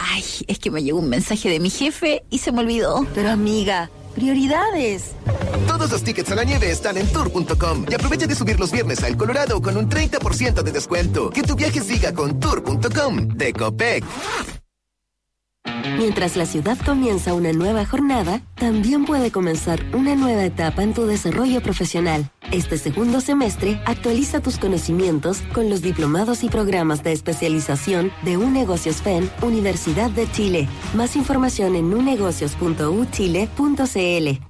Ay, es que me llegó un mensaje de mi jefe y se me olvidó. Pero amiga, prioridades. Todos los tickets a la nieve están en tour.com y aprovecha de subir los viernes a El Colorado con un 30% de descuento. Que tu viaje siga con tour.com de Copec. Mientras la ciudad comienza una nueva jornada, también puede comenzar una nueva etapa en tu desarrollo profesional. Este segundo semestre, actualiza tus conocimientos con los diplomados y programas de especialización de UNegocios FEN, Universidad de Chile. Más información en unegocios.uchile.cl.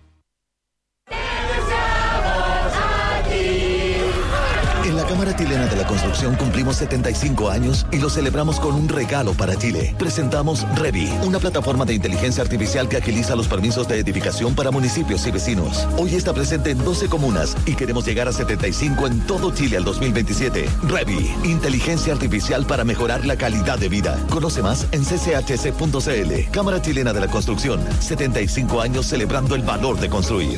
En la Cámara Chilena de la Construcción cumplimos 75 años y lo celebramos con un regalo para Chile. Presentamos Revi, una plataforma de inteligencia artificial que agiliza los permisos de edificación para municipios y vecinos. Hoy está presente en 12 comunas y queremos llegar a 75 en todo Chile al 2027. Revi, inteligencia artificial para mejorar la calidad de vida. Conoce más en cchc.cl. Cámara Chilena de la Construcción, 75 años celebrando el valor de construir.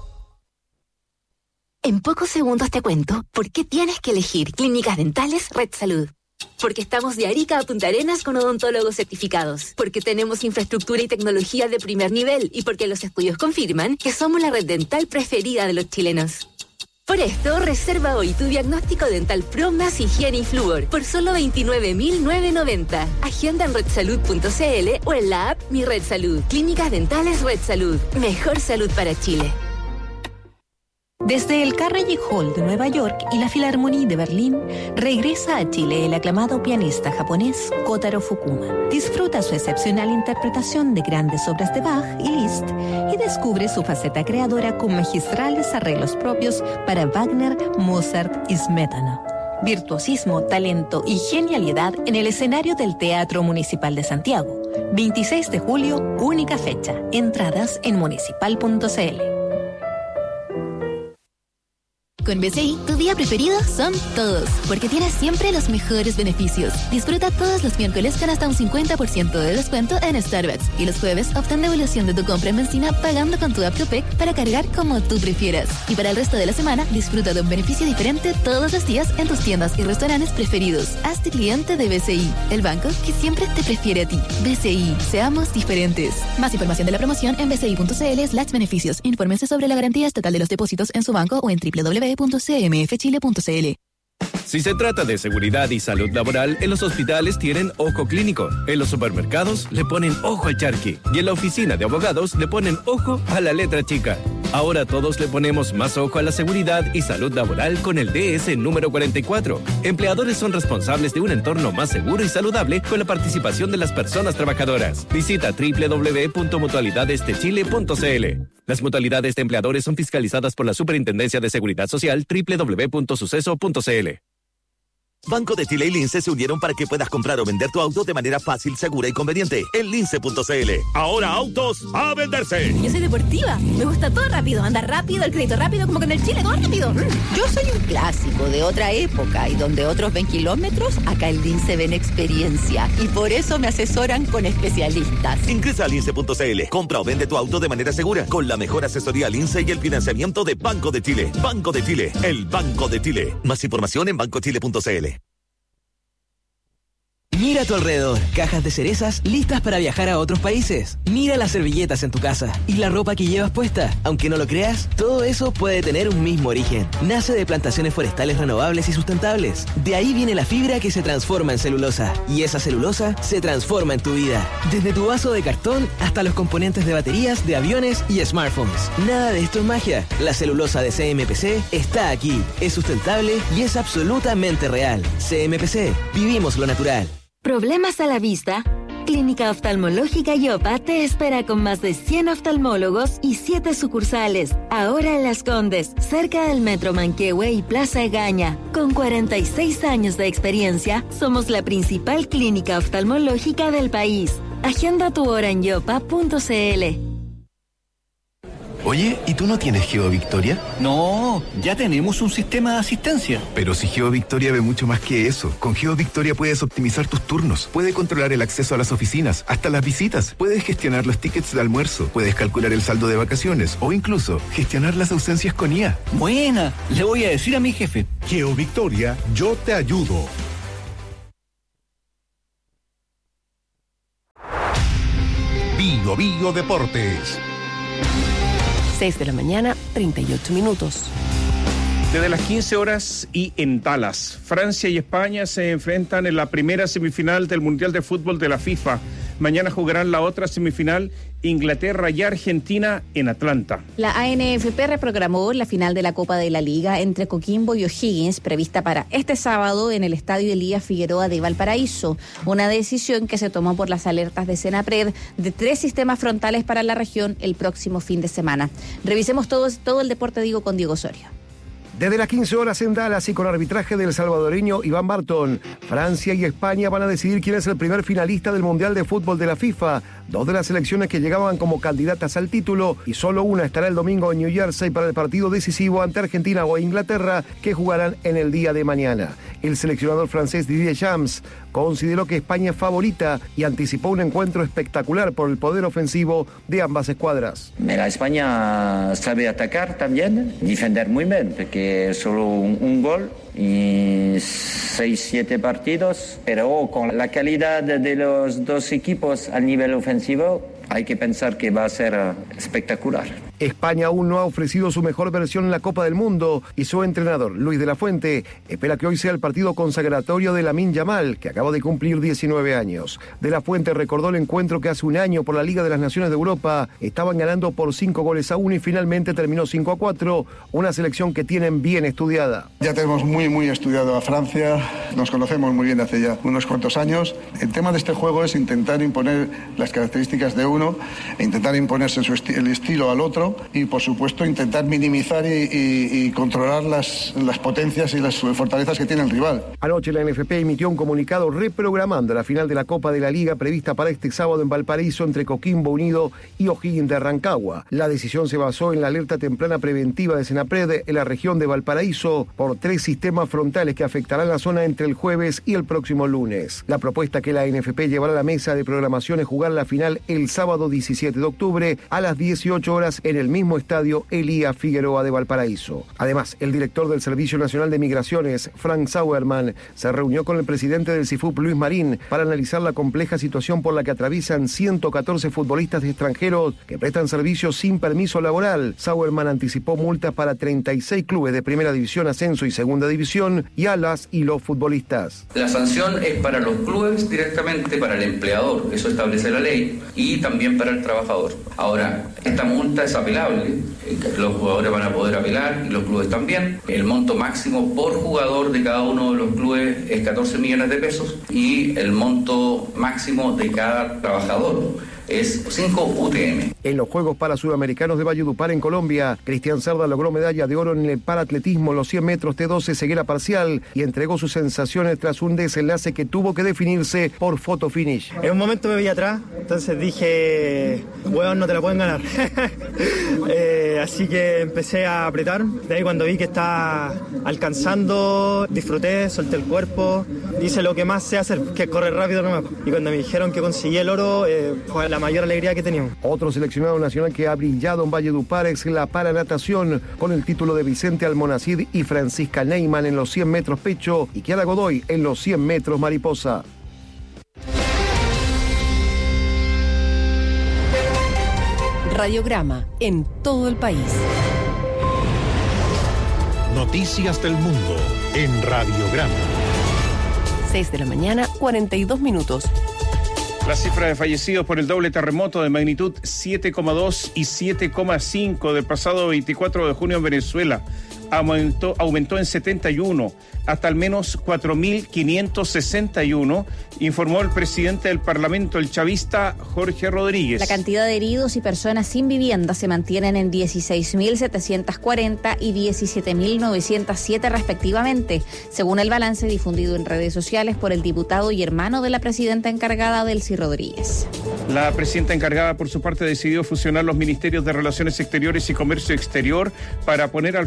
En pocos segundos te cuento por qué tienes que elegir Clínicas Dentales Red Salud. Porque estamos de Arica a Punta Arenas con odontólogos certificados. Porque tenemos infraestructura y tecnología de primer nivel. Y porque los estudios confirman que somos la red dental preferida de los chilenos. Por esto, reserva hoy tu diagnóstico dental Pro más higiene y flúor por solo 29.990. Agenda en redsalud.cl o en la app Mi Red Salud. Clínicas Dentales Red Salud. Mejor salud para Chile. Desde el Carnegie Hall de Nueva York y la Philharmonie de Berlín, regresa a Chile el aclamado pianista japonés Kotaro Fukuma. Disfruta su excepcional interpretación de grandes obras de Bach y Liszt y descubre su faceta creadora con magistrales arreglos propios para Wagner, Mozart y Smetana. Virtuosismo, talento y genialidad en el escenario del Teatro Municipal de Santiago. 26 de julio, única fecha. Entradas en municipal.cl. Con BCI, tu día preferido son todos, porque tienes siempre los mejores beneficios. Disfruta todos los miércoles con hasta un 50% de descuento en Starbucks y los jueves obtén devolución de tu compra en benzina pagando con tu app Copec para cargar como tú prefieras. Y para el resto de la semana, disfruta de un beneficio diferente todos los días en tus tiendas y restaurantes preferidos. Hazte cliente de BCI, el banco que siempre te prefiere a ti. BCI, seamos diferentes. Más información de la promoción en bci.cl/beneficios. Infórmense sobre la garantía estatal de los depósitos en su banco o en www.cmfchile.cl. Si se trata de seguridad y salud laboral, en los hospitales tienen ojo clínico, en los supermercados le ponen ojo al charqui y en la oficina de abogados le ponen ojo a la letra chica. Ahora todos le ponemos más ojo a la seguridad y salud laboral con el DS número 44. Empleadores son responsables de un entorno más seguro y saludable con la participación de las personas trabajadoras. Visita www.mutualidadesdechile.cl. Las mutualidades de empleadores son fiscalizadas por la Superintendencia de Seguridad Social www.suceso.cl. Banco de Chile y Lince se unieron para que puedas comprar o vender tu auto de manera fácil, segura y conveniente en lince.cl. Ahora autos a venderse. Yo soy deportiva, me gusta todo rápido, andar rápido, el crédito rápido, como con el Chile, todo rápido. Yo soy un clásico de otra época y donde otros ven kilómetros, acá en Lince ven experiencia y por eso me asesoran con especialistas. Ingresa a lince.cl, compra o vende tu auto de manera segura con la mejor asesoría Lince y el financiamiento de Banco de Chile. Banco de Chile, el Banco de Chile. Más información en bancochile.cl. Mira a tu alrededor, cajas de cerezas listas para viajar a otros países. Mira las servilletas en tu casa y la ropa que llevas puesta. Aunque no lo creas, todo eso puede tener un mismo origen. Nace de plantaciones forestales renovables y sustentables. De ahí viene la fibra que se transforma en celulosa. Y esa celulosa se transforma en tu vida. Desde tu vaso de cartón hasta los componentes de baterías, de aviones y smartphones. Nada de esto es magia. La celulosa de CMPC está aquí. Es sustentable y es absolutamente real. CMPC, vivimos lo natural. ¿Problemas a la vista? Clínica Oftalmológica Yopa te espera con más de 100 oftalmólogos y 7 sucursales. Ahora en Las Condes, cerca del Metro Manquehue y Plaza Egaña. Con 46 años de experiencia, somos la principal clínica oftalmológica del país. Agenda tu hora en yopa.cl. Oye, ¿y tú no tienes GeoVictoria? No, ya tenemos un sistema de asistencia. Pero si GeoVictoria ve mucho más que eso. Con GeoVictoria puedes optimizar tus turnos, puedes controlar el acceso a las oficinas, hasta las visitas, puedes gestionar los tickets de almuerzo, puedes calcular el saldo de vacaciones o incluso gestionar las ausencias con IA. Buena, le voy a decir a mi jefe. GeoVictoria, yo te ayudo. Bio Bio Deportes. 6 de la mañana, 38 minutos. Desde las 15 horas y en Dallas, Francia y España se enfrentan en la primera semifinal del Mundial de Fútbol de la FIFA. Mañana jugarán la otra semifinal, Inglaterra y Argentina, en Atlanta. La ANFP reprogramó la final de la Copa de la Liga entre Coquimbo y O'Higgins, prevista para este sábado en el Estadio Elías Figueroa de Valparaíso. Una decisión que se tomó por las alertas de Senapred de 3 sistemas frontales para la región el próximo fin de semana. Revisemos todo el deporte, digo, con Diego Osorio. Desde las 15 horas en Dallas y con arbitraje del salvadoreño Iván Barton, Francia y España van a decidir quién es el primer finalista del Mundial de Fútbol de la FIFA. 2 de las selecciones que llegaban como candidatas al título y solo una estará el domingo en New Jersey para el partido decisivo ante Argentina o Inglaterra, que jugarán en el día de mañana. El seleccionador francés Didier Deschamps consideró que España es favorita y anticipó un encuentro espectacular por el poder ofensivo de ambas escuadras. La España sabe atacar también, defender muy bien, porque solo un gol y 6-7 partidos, pero con la calidad de los dos equipos al nivel ofensivo hay que pensar que va a ser espectacular. España aún no ha ofrecido su mejor versión en la Copa del Mundo y su entrenador, Luis de la Fuente, espera que hoy sea el partido consagratorio de Lamine Yamal, que acaba de cumplir 19 años. De la Fuente recordó el encuentro que hace un año por la Liga de las Naciones de Europa estaban ganando por 5-1 y finalmente terminó 5-4, una selección que tienen bien estudiada. Ya tenemos muy estudiado a Francia, nos conocemos muy bien hace ya unos cuantos años. El tema de este juego es intentar imponer las características de uno e intentar imponerse el estilo al otro y, por supuesto, intentar minimizar y controlar las potencias y las fortalezas que tiene el rival. Anoche la NFP emitió un comunicado reprogramando la final de la Copa de la Liga prevista para este sábado en Valparaíso entre Coquimbo Unido y O'Higgins de Rancagua. La decisión se basó en la alerta temprana preventiva de Senapred en la región de Valparaíso por 3 sistemas frontales que afectarán la zona entre el jueves y el próximo lunes. La propuesta que la NFP llevará a la mesa de programación es jugar la final el sábado 17 de octubre a las 18 horas en el mismo estadio Elías Figueroa de Valparaíso. Además, el director del Servicio Nacional de Migraciones, Frank Sauerman, se reunió con el presidente del CIFUP, Luis Marín, para analizar la compleja situación por la que atraviesan 114 futbolistas extranjeros que prestan servicios sin permiso laboral. Sauerman anticipó multas para 36 clubes de Primera División, Ascenso y Segunda División y a las y los futbolistas. La sanción es para los clubes directamente, para el empleador, eso establece la ley, y también para el trabajador. Ahora, esta multa es apelable, los jugadores van a poder apelar y los clubes también. El monto máximo por jugador de cada uno de los clubes es 14 millones de pesos y el monto máximo de cada trabajador es 5 UTM. En los Juegos Parasudamericanos de Valledupar en Colombia, Cristian Cerda logró medalla de oro en el paratletismo en los 100 metros T12 ceguera parcial y entregó sus sensaciones tras un desenlace que tuvo que definirse por photo finish. En un momento me vi atrás, entonces dije, huevón, no te la pueden ganar. Así que empecé a apretar. De ahí cuando vi que estaba alcanzando, disfruté, solté el cuerpo, hice lo que más sé hacer, que es correr rápido nomás. Y cuando me dijeron que conseguí el oro, fue la mayor alegría que teníamos. Otro seleccionado nacional que ha brillado en Valledupar es la paranatación, con el título de Vicente Almonacid y Francisca Neyman en los 100 metros pecho y Kiara Godoy en los 100 metros mariposa. Radiograma en todo el país. Noticias del mundo en Radiograma. 6 de la mañana, 42 minutos. La cifra de fallecidos por el doble terremoto de magnitud 7,2 y 7,5 del pasado 24 de junio en Venezuela aumentó en 71 hasta al menos 4.561, informó el presidente del Parlamento, el chavista Jorge Rodríguez. La cantidad de heridos y personas sin vivienda se mantienen en 16.740 y 17.907 respectivamente, según el balance difundido en redes sociales por el diputado y hermano de la presidenta encargada, Delcy Rodríguez. La presidenta encargada, por su parte, decidió fusionar los ministerios de Relaciones Exteriores y Comercio Exterior para poner al frente a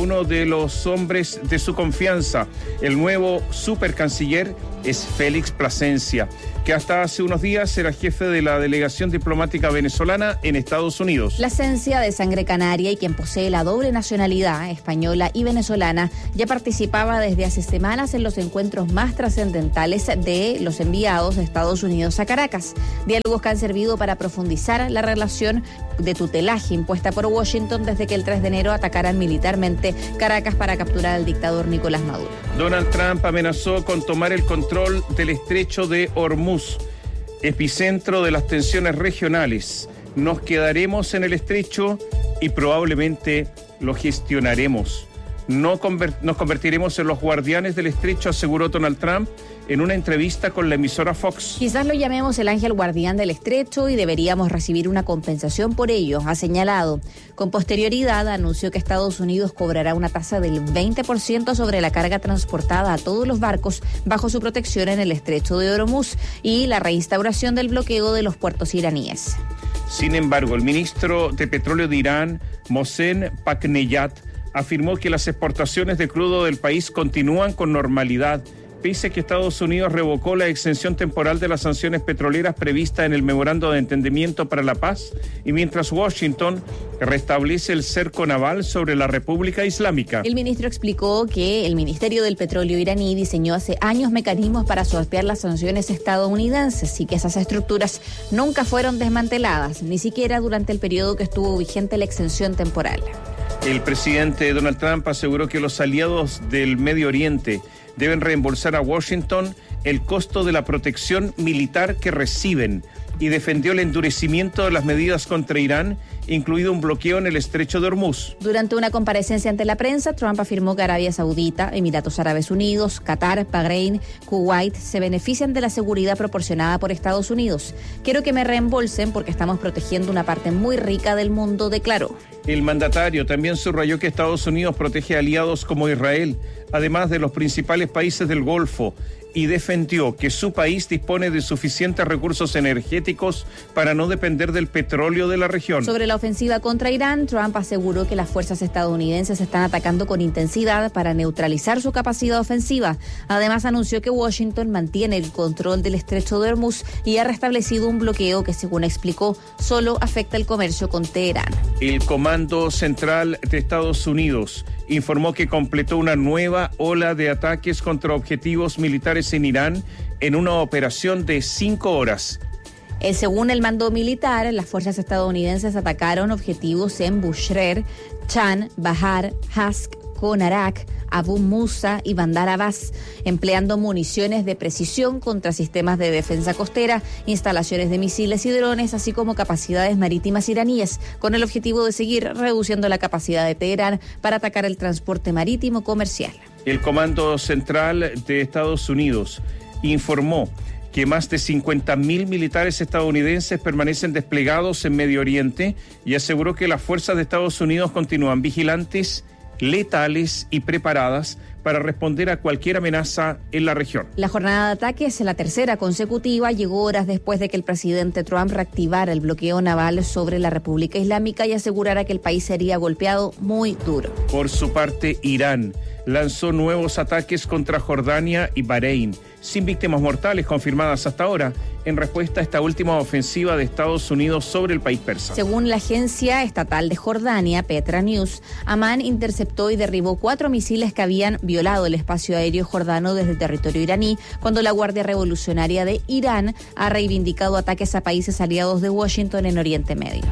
uno de los hombres de su confianza. El nuevo supercanciller es Félix Plasencia, que hasta hace unos días era jefe de la delegación diplomática venezolana en Estados Unidos. Plasencia, de sangre canaria y quien posee la doble nacionalidad española y venezolana, ya participaba desde hace semanas en los encuentros más trascendentales de los enviados de Estados Unidos a Caracas. Diálogos que han servido para profundizar la relación de tutelaje impuesta por Washington desde que el 3 de enero atacaran militarmente Caracas para capturar al dictador Nicolás Maduro. Donald Trump amenazó con tomar el control del estrecho de Hormuz, epicentro de las tensiones regionales. Nos quedaremos en el estrecho y probablemente lo gestionaremos. Nos convertiremos en los guardianes del estrecho, aseguró Donald Trump en una entrevista con la emisora Fox. Quizás lo llamemos el ángel guardián del estrecho y deberíamos recibir una compensación por ello, ha señalado. Con posterioridad anunció que Estados Unidos cobrará una tasa del 20% sobre la carga transportada a todos los barcos bajo su protección en el estrecho de Hormuz y la reinstauración del bloqueo de los puertos iraníes. Sin embargo, el ministro de Petróleo de Irán, Mohsen Paknejad, afirmó que las exportaciones de crudo del país continúan con normalidad, pese a que Estados Unidos revocó la exención temporal de las sanciones petroleras prevista en el Memorando de Entendimiento para la Paz, y mientras Washington restablece el cerco naval sobre la República Islámica. El ministro explicó que el Ministerio del Petróleo iraní diseñó hace años mecanismos para sortear las sanciones estadounidenses y que esas estructuras nunca fueron desmanteladas, ni siquiera durante el periodo que estuvo vigente la exención temporal. El presidente Donald Trump aseguró que los aliados del Medio Oriente deben reembolsar a Washington el costo de la protección militar que reciben y defendió el endurecimiento de las medidas contra Irán, incluido un bloqueo en el estrecho de Hormuz. Durante una comparecencia ante la prensa, Trump afirmó que Arabia Saudita, Emiratos Árabes Unidos, Qatar, Bahrein, Kuwait se benefician de la seguridad proporcionada por Estados Unidos. Quiero que me reembolsen porque estamos protegiendo una parte muy rica del mundo, declaró. El mandatario también subrayó que Estados Unidos protege a aliados como Israel, además de los principales países del Golfo, y defendió que su país dispone de suficientes recursos energéticos para no depender del petróleo de la región. Sobre la ofensiva contra Irán, Trump aseguró que las fuerzas estadounidenses están atacando con intensidad para neutralizar su capacidad ofensiva. Además, anunció que Washington mantiene el control del estrecho de Hormuz y ha restablecido un bloqueo que, según explicó, solo afecta el comercio con Teherán. El Comando Central de Estados Unidos informó que completó una nueva ola de ataques contra objetivos militares en Irán en una operación de 5 horas. Según el mando militar, las fuerzas estadounidenses atacaron objetivos en Bushehr, Chan, Bahar, Hask, Konarak, Abu Musa y Bandar Abbas, empleando municiones de precisión contra sistemas de defensa costera, instalaciones de misiles y drones, así como capacidades marítimas iraníes, con el objetivo de seguir reduciendo la capacidad de Teherán para atacar el transporte marítimo comercial. El Comando Central de Estados Unidos informó que más de 50.000 militares estadounidenses permanecen desplegados en Medio Oriente y aseguró que las fuerzas de Estados Unidos continúan vigilantes, letales y preparadas para responder a cualquier amenaza en la región. La jornada de ataques, la tercera consecutiva, llegó horas después de que el presidente Trump reactivara el bloqueo naval sobre la República Islámica y asegurara que el país sería golpeado muy duro. Por su parte, Irán lanzó nuevos ataques contra Jordania y Bahrein, sin víctimas mortales confirmadas hasta ahora, en respuesta a esta última ofensiva de Estados Unidos sobre el país persa. Según la agencia estatal de Jordania, Petra News, Amán interceptó y derribó 4 misiles que habían violado el espacio aéreo jordano desde el territorio iraní, cuando la Guardia Revolucionaria de Irán ha reivindicado ataques a países aliados de Washington en Oriente Medio.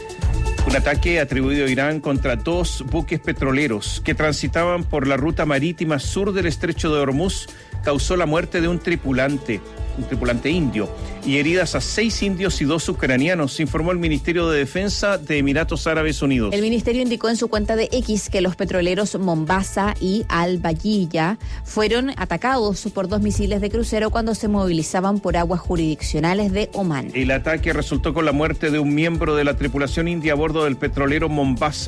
Un ataque atribuido a Irán contra 2 buques petroleros que transitaban por la ruta marítima sur del estrecho de Hormuz causó la muerte de un tripulante indio, y heridas a 6 indios y 2 ucranianos, informó el Ministerio de Defensa de Emiratos Árabes Unidos. El ministerio indicó en su cuenta de X que los petroleros Mombasa y Al-Bayya fueron atacados por 2 misiles de crucero cuando se movilizaban por aguas jurisdiccionales de Omán. El ataque resultó con la muerte de un miembro de la tripulación india a bordo del petrolero Mombasa.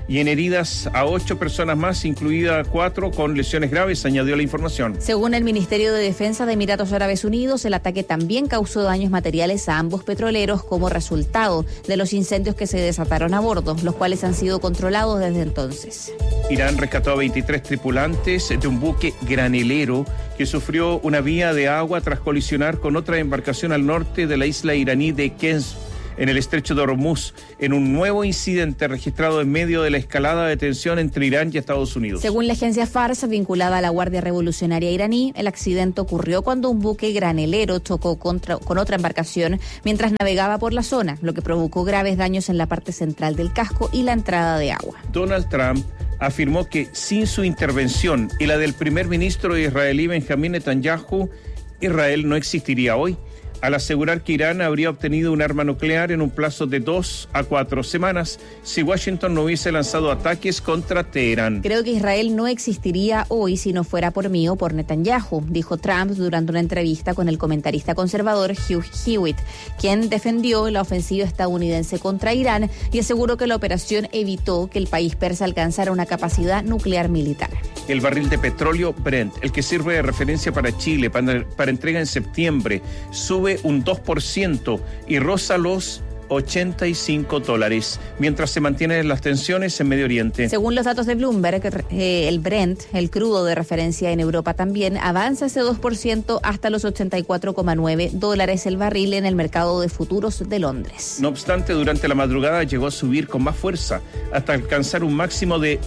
y en heridas a 8 personas más, incluida 4 con lesiones graves, añadió la información. Según el Ministerio de Defensa de Emiratos Árabes Unidos, el ataque también causó daños materiales a ambos petroleros como resultado de los incendios que se desataron a bordo, los cuales han sido controlados desde entonces. Irán rescató a 23 tripulantes de un buque granelero que sufrió una vía de agua tras colisionar con otra embarcación al norte de la isla iraní de Kens, en el estrecho de Hormuz, en un nuevo incidente registrado en medio de la escalada de tensión entre Irán y Estados Unidos. Según la agencia Fars, vinculada a la Guardia Revolucionaria iraní, el accidente ocurrió cuando un buque granelero chocó con otra embarcación mientras navegaba por la zona, lo que provocó graves daños en la parte central del casco y la entrada de agua. Donald Trump afirmó que sin su intervención y la del primer ministro israelí Benjamín Netanyahu, Israel no existiría hoy, al asegurar que Irán habría obtenido un arma nuclear en un plazo de 2 a 4 semanas si Washington no hubiese lanzado ataques contra Teherán. Creo que Israel no existiría hoy si no fuera por mí o por Netanyahu, dijo Trump durante una entrevista con el comentarista conservador Hugh Hewitt, quien defendió la ofensiva estadounidense contra Irán y aseguró que la operación evitó que el país persa alcanzara una capacidad nuclear militar. El barril de petróleo Brent, el que sirve de referencia para Chile para entrega en septiembre, sube un 2% y roza los $85, mientras se mantienen las tensiones en Medio Oriente. Según los datos de Bloomberg, el Brent, el crudo de referencia en Europa también, avanza ese 2% hasta los $84,9 el barril en el mercado de futuros de Londres. No obstante, durante la madrugada llegó a subir con más fuerza hasta alcanzar un máximo de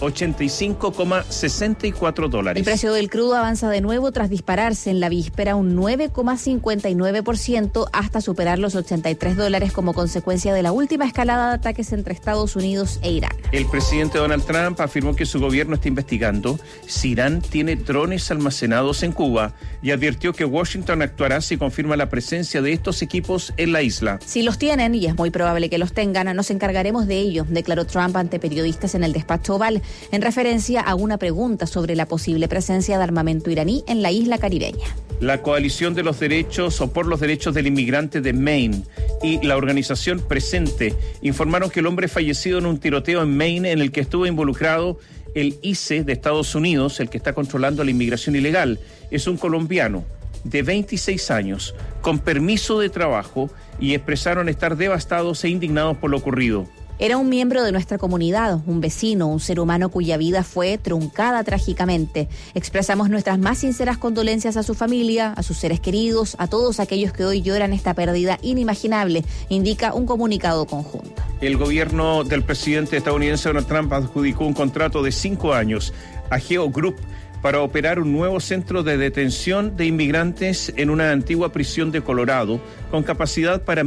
$85,64. El precio del crudo avanza de nuevo tras dispararse en la víspera un 9,59% hasta superar los $83 como consecuencia de la última escalada de ataques entre Estados Unidos e Irán. El presidente Donald Trump afirmó que su gobierno está investigando si Irán tiene drones almacenados en Cuba y advirtió que Washington actuará si confirma la presencia de estos equipos en la isla. Si los tienen, y es muy probable que los tengan, nos encargaremos de ello, declaró Trump ante periodistas en el despacho Oval, en referencia a una pregunta sobre la posible presencia de armamento iraní en la isla caribeña. La Coalición de los Derechos o por los Derechos del Inmigrante de Maine y la organización Presente informaron que el hombre fallecido en un tiroteo en Maine en el que estuvo involucrado el ICE de Estados Unidos, el que está controlando la inmigración ilegal, es un colombiano de 26 años con permiso de trabajo y expresaron estar devastados e indignados por lo ocurrido. Era un miembro de nuestra comunidad, un vecino, un ser humano cuya vida fue truncada trágicamente. Expresamos nuestras más sinceras condolencias a su familia, a sus seres queridos, a todos aquellos que hoy lloran esta pérdida inimaginable, indica un comunicado conjunto. El gobierno del presidente estadounidense Donald Trump adjudicó un contrato de 5 años a Geo Group para operar un nuevo centro de detención de inmigrantes en una antigua prisión de Colorado, con capacidad para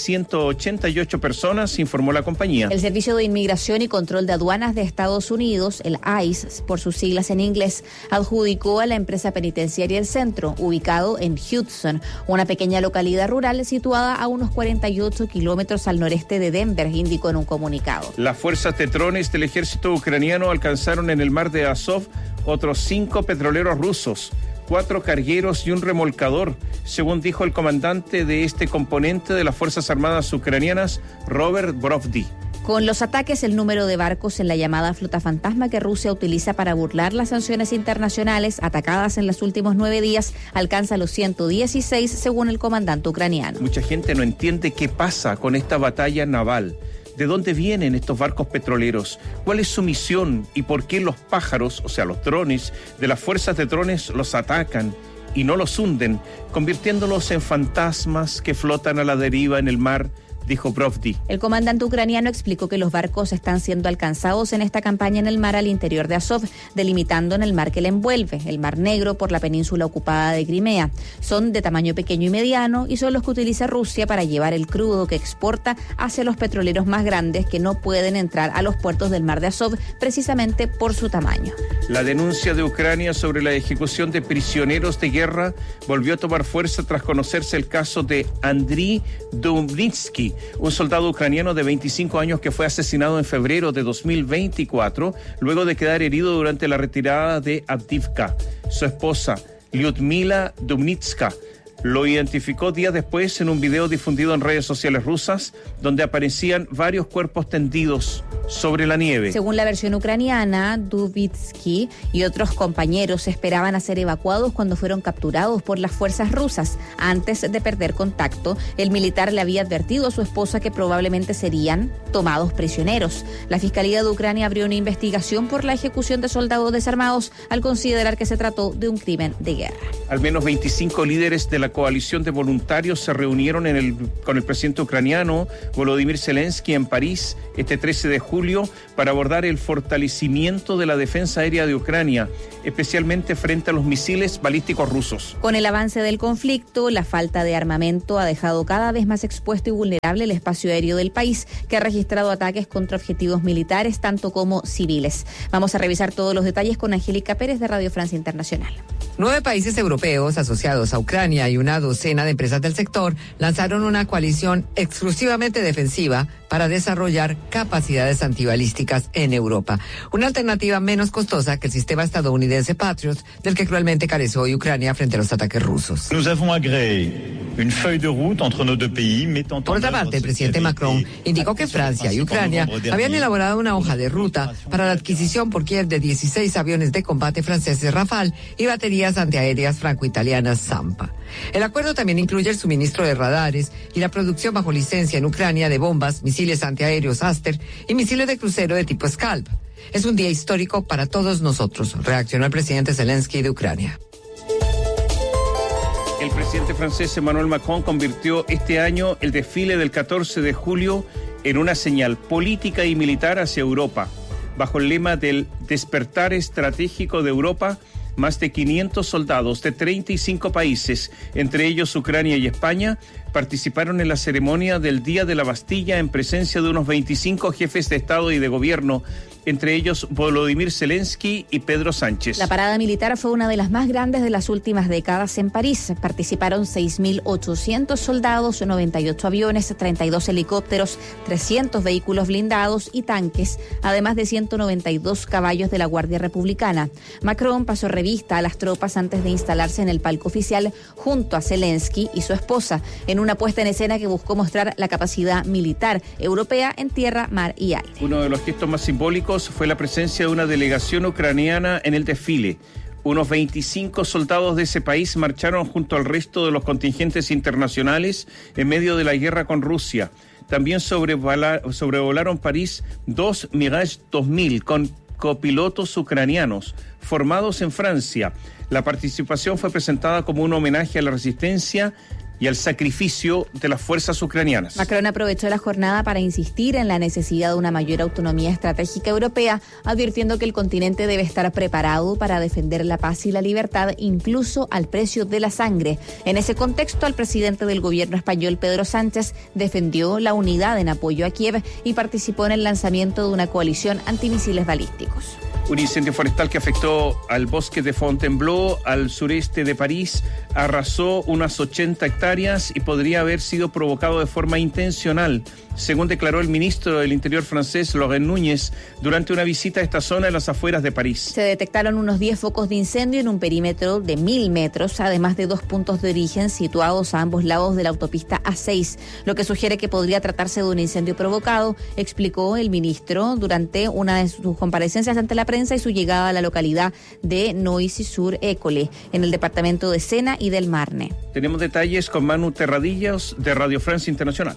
1.188 personas, informó la compañía. El Servicio de Inmigración y Control de Aduanas de Estados Unidos, el ICE, por sus siglas en inglés, adjudicó a la empresa penitenciaria el centro, ubicado en Hudson, una pequeña localidad rural situada a unos 48 kilómetros al noreste de Denver, indicó en un comunicado. Las fuerzas de drones del ejército ucraniano alcanzaron en el mar de Azov otros 5 petroleros rusos, 4 cargueros y un remolcador, según dijo el comandante de este componente de las Fuerzas Armadas ucranianas, Robert Brovdi. Con los ataques, el número de barcos en la llamada flota fantasma que Rusia utiliza para burlar las sanciones internacionales atacadas en los últimos 9 días alcanza los 116, según el comandante ucraniano. Mucha gente no entiende qué pasa con esta batalla naval. ¿De dónde vienen estos barcos petroleros? ¿Cuál es su misión? ¿Y por qué los pájaros, o sea, los drones, de las fuerzas de drones los atacan y no los hunden, convirtiéndolos en fantasmas que flotan a la deriva en el mar? Dijo Brovdi. El comandante ucraniano explicó que los barcos están siendo alcanzados en esta campaña en el mar al interior de Azov, delimitando en el mar que le envuelve, el Mar Negro, por la península ocupada de Crimea. Son de tamaño pequeño y mediano y son los que utiliza Rusia para llevar el crudo que exporta hacia los petroleros más grandes que no pueden entrar a los puertos del mar de Azov precisamente por su tamaño. La denuncia de Ucrania sobre la ejecución de prisioneros de guerra volvió a tomar fuerza tras conocerse el caso de Andriy Dubnitsky, un soldado ucraniano de 25 años que fue asesinado en febrero de 2024 luego de quedar herido durante la retirada de Avdiivka. Su esposa, Lyudmila Dubnitska, lo identificó días después en un video difundido en redes sociales rusas, donde aparecían varios cuerpos tendidos sobre la nieve. Según la versión ucraniana, Dubitsky y otros compañeros esperaban a ser evacuados cuando fueron capturados por las fuerzas rusas. Antes de perder contacto, el militar le había advertido a su esposa que probablemente serían tomados prisioneros. La Fiscalía de Ucrania abrió una investigación por la ejecución de soldados desarmados al considerar que se trató de un crimen de guerra. Al menos 25 líderes de la coalición de voluntarios se reunieron con el presidente ucraniano Volodymyr Zelensky en París este 13 de julio para abordar el fortalecimiento de la defensa aérea de Ucrania, especialmente frente a los misiles balísticos rusos. Con el avance del conflicto, la falta de armamento ha dejado cada vez más expuesto y vulnerable el espacio aéreo del país, que ha registrado ataques contra objetivos militares tanto como civiles. Vamos a revisar todos los detalles con Angélica Pérez de Radio Francia Internacional. 9 países europeos asociados a Ucrania y una docena de empresas del sector lanzaron una coalición exclusivamente defensiva para desarrollar capacidades antibalísticas en Europa. Una alternativa menos costosa que el sistema estadounidense Patriot, del que cruelmente careció hoy Ucrania frente a los ataques rusos. Por otra parte, el presidente Macron indicó que Francia y Ucrania habían elaborado una hoja de ruta para la adquisición por Kiev de 16 aviones de combate franceses Rafale y baterías antiaéreas franco-italianas Zampa. El acuerdo también incluye el suministro de radares y la producción bajo licencia en Ucrania de bombas, misiles antiaéreos Aster y misiles de crucero de tipo Scalp. Es un día histórico para todos nosotros, reaccionó el presidente Zelensky de Ucrania. El presidente francés Emmanuel Macron convirtió este año el desfile del 14 de julio en una señal política y militar hacia Europa. Bajo el lema del despertar estratégico de Europa, más de 500 soldados de 35 países, entre ellos Ucrania y España, participaron en la ceremonia del Día de la Bastilla en presencia de unos 25 jefes de Estado y de Gobierno, entre ellos Volodymyr Zelensky y Pedro Sánchez. La parada militar fue una de las más grandes de las últimas décadas en París. Participaron 6.800 soldados, 98 aviones, 32 helicópteros, 300 vehículos blindados y tanques, además de 192 caballos de la Guardia Republicana. Macron pasó revista a las tropas antes de instalarse en el palco oficial junto a Zelensky y su esposa, en una puesta en escena que buscó mostrar la capacidad militar europea en tierra, mar y aire. Uno de los gestos más simbólicos fue la presencia de una delegación ucraniana en el desfile. Unos 25 soldados de ese país marcharon junto al resto de los contingentes internacionales en medio de la guerra con Rusia. También sobrevolaron París 2 Mirage 2000 con copilotos ucranianos formados en Francia. La participación fue presentada como un homenaje a la resistencia y al sacrificio de las fuerzas ucranianas. Macron aprovechó la jornada para insistir en la necesidad de una mayor autonomía estratégica europea, advirtiendo que el continente debe estar preparado para defender la paz y la libertad, incluso al precio de la sangre. En ese contexto, el presidente del gobierno español, Pedro Sánchez, defendió la unidad en apoyo a Kiev y participó en el lanzamiento de una coalición antimisiles balísticos. Un incendio forestal que afectó al bosque de Fontainebleau, al sureste de París, arrasó unas 80 hectáreas y podría haber sido provocado de forma intencional, según declaró el ministro del Interior francés, Laurent Núñez, durante una visita a esta zona en las afueras de París. Se detectaron unos 10 focos de incendio en un perímetro de 1.000 metros, además de 2 puntos de origen situados a ambos lados de la autopista A6, lo que sugiere que podría tratarse de un incendio provocado, explicó el ministro durante una de sus comparecencias ante la prensa y su llegada a la localidad de Noisy-sur-École, en el departamento de Sena y del Marne. Tenemos detalles con Manu Terradillas de Radio Francia Internacional.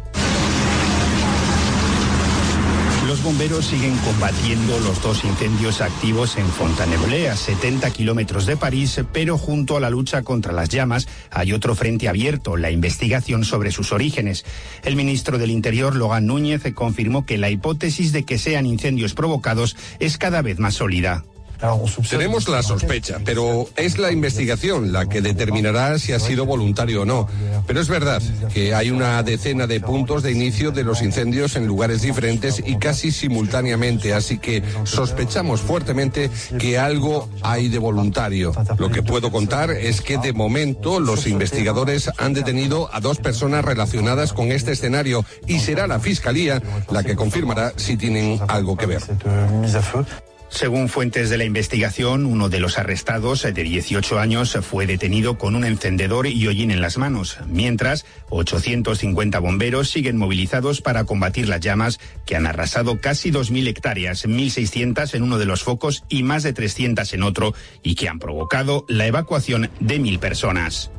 Los bomberos siguen combatiendo los 2 incendios activos en Fontainebleau, a 70 kilómetros de París, pero junto a la lucha contra las llamas hay otro frente abierto, la investigación sobre sus orígenes. El ministro del Interior, Laurent Núñez, confirmó que la hipótesis de que sean incendios provocados es cada vez más sólida. Tenemos la sospecha, pero es la investigación la que determinará si ha sido voluntario o no. Pero es verdad que hay una decena de puntos de inicio de los incendios en lugares diferentes y casi simultáneamente, así que sospechamos fuertemente que algo hay de voluntario. Lo que puedo contar es que de momento los investigadores han detenido a 2 personas relacionadas con este escenario y será la Fiscalía la que confirmará si tienen algo que ver. Según fuentes de la investigación, uno de los arrestados, de 18 años, fue detenido con un encendedor y hollín en las manos, mientras 850 bomberos siguen movilizados para combatir las llamas que han arrasado casi 2.000 hectáreas, 1.600 en uno de los focos y más de 300 en otro, y que han provocado la evacuación de 1.000 personas.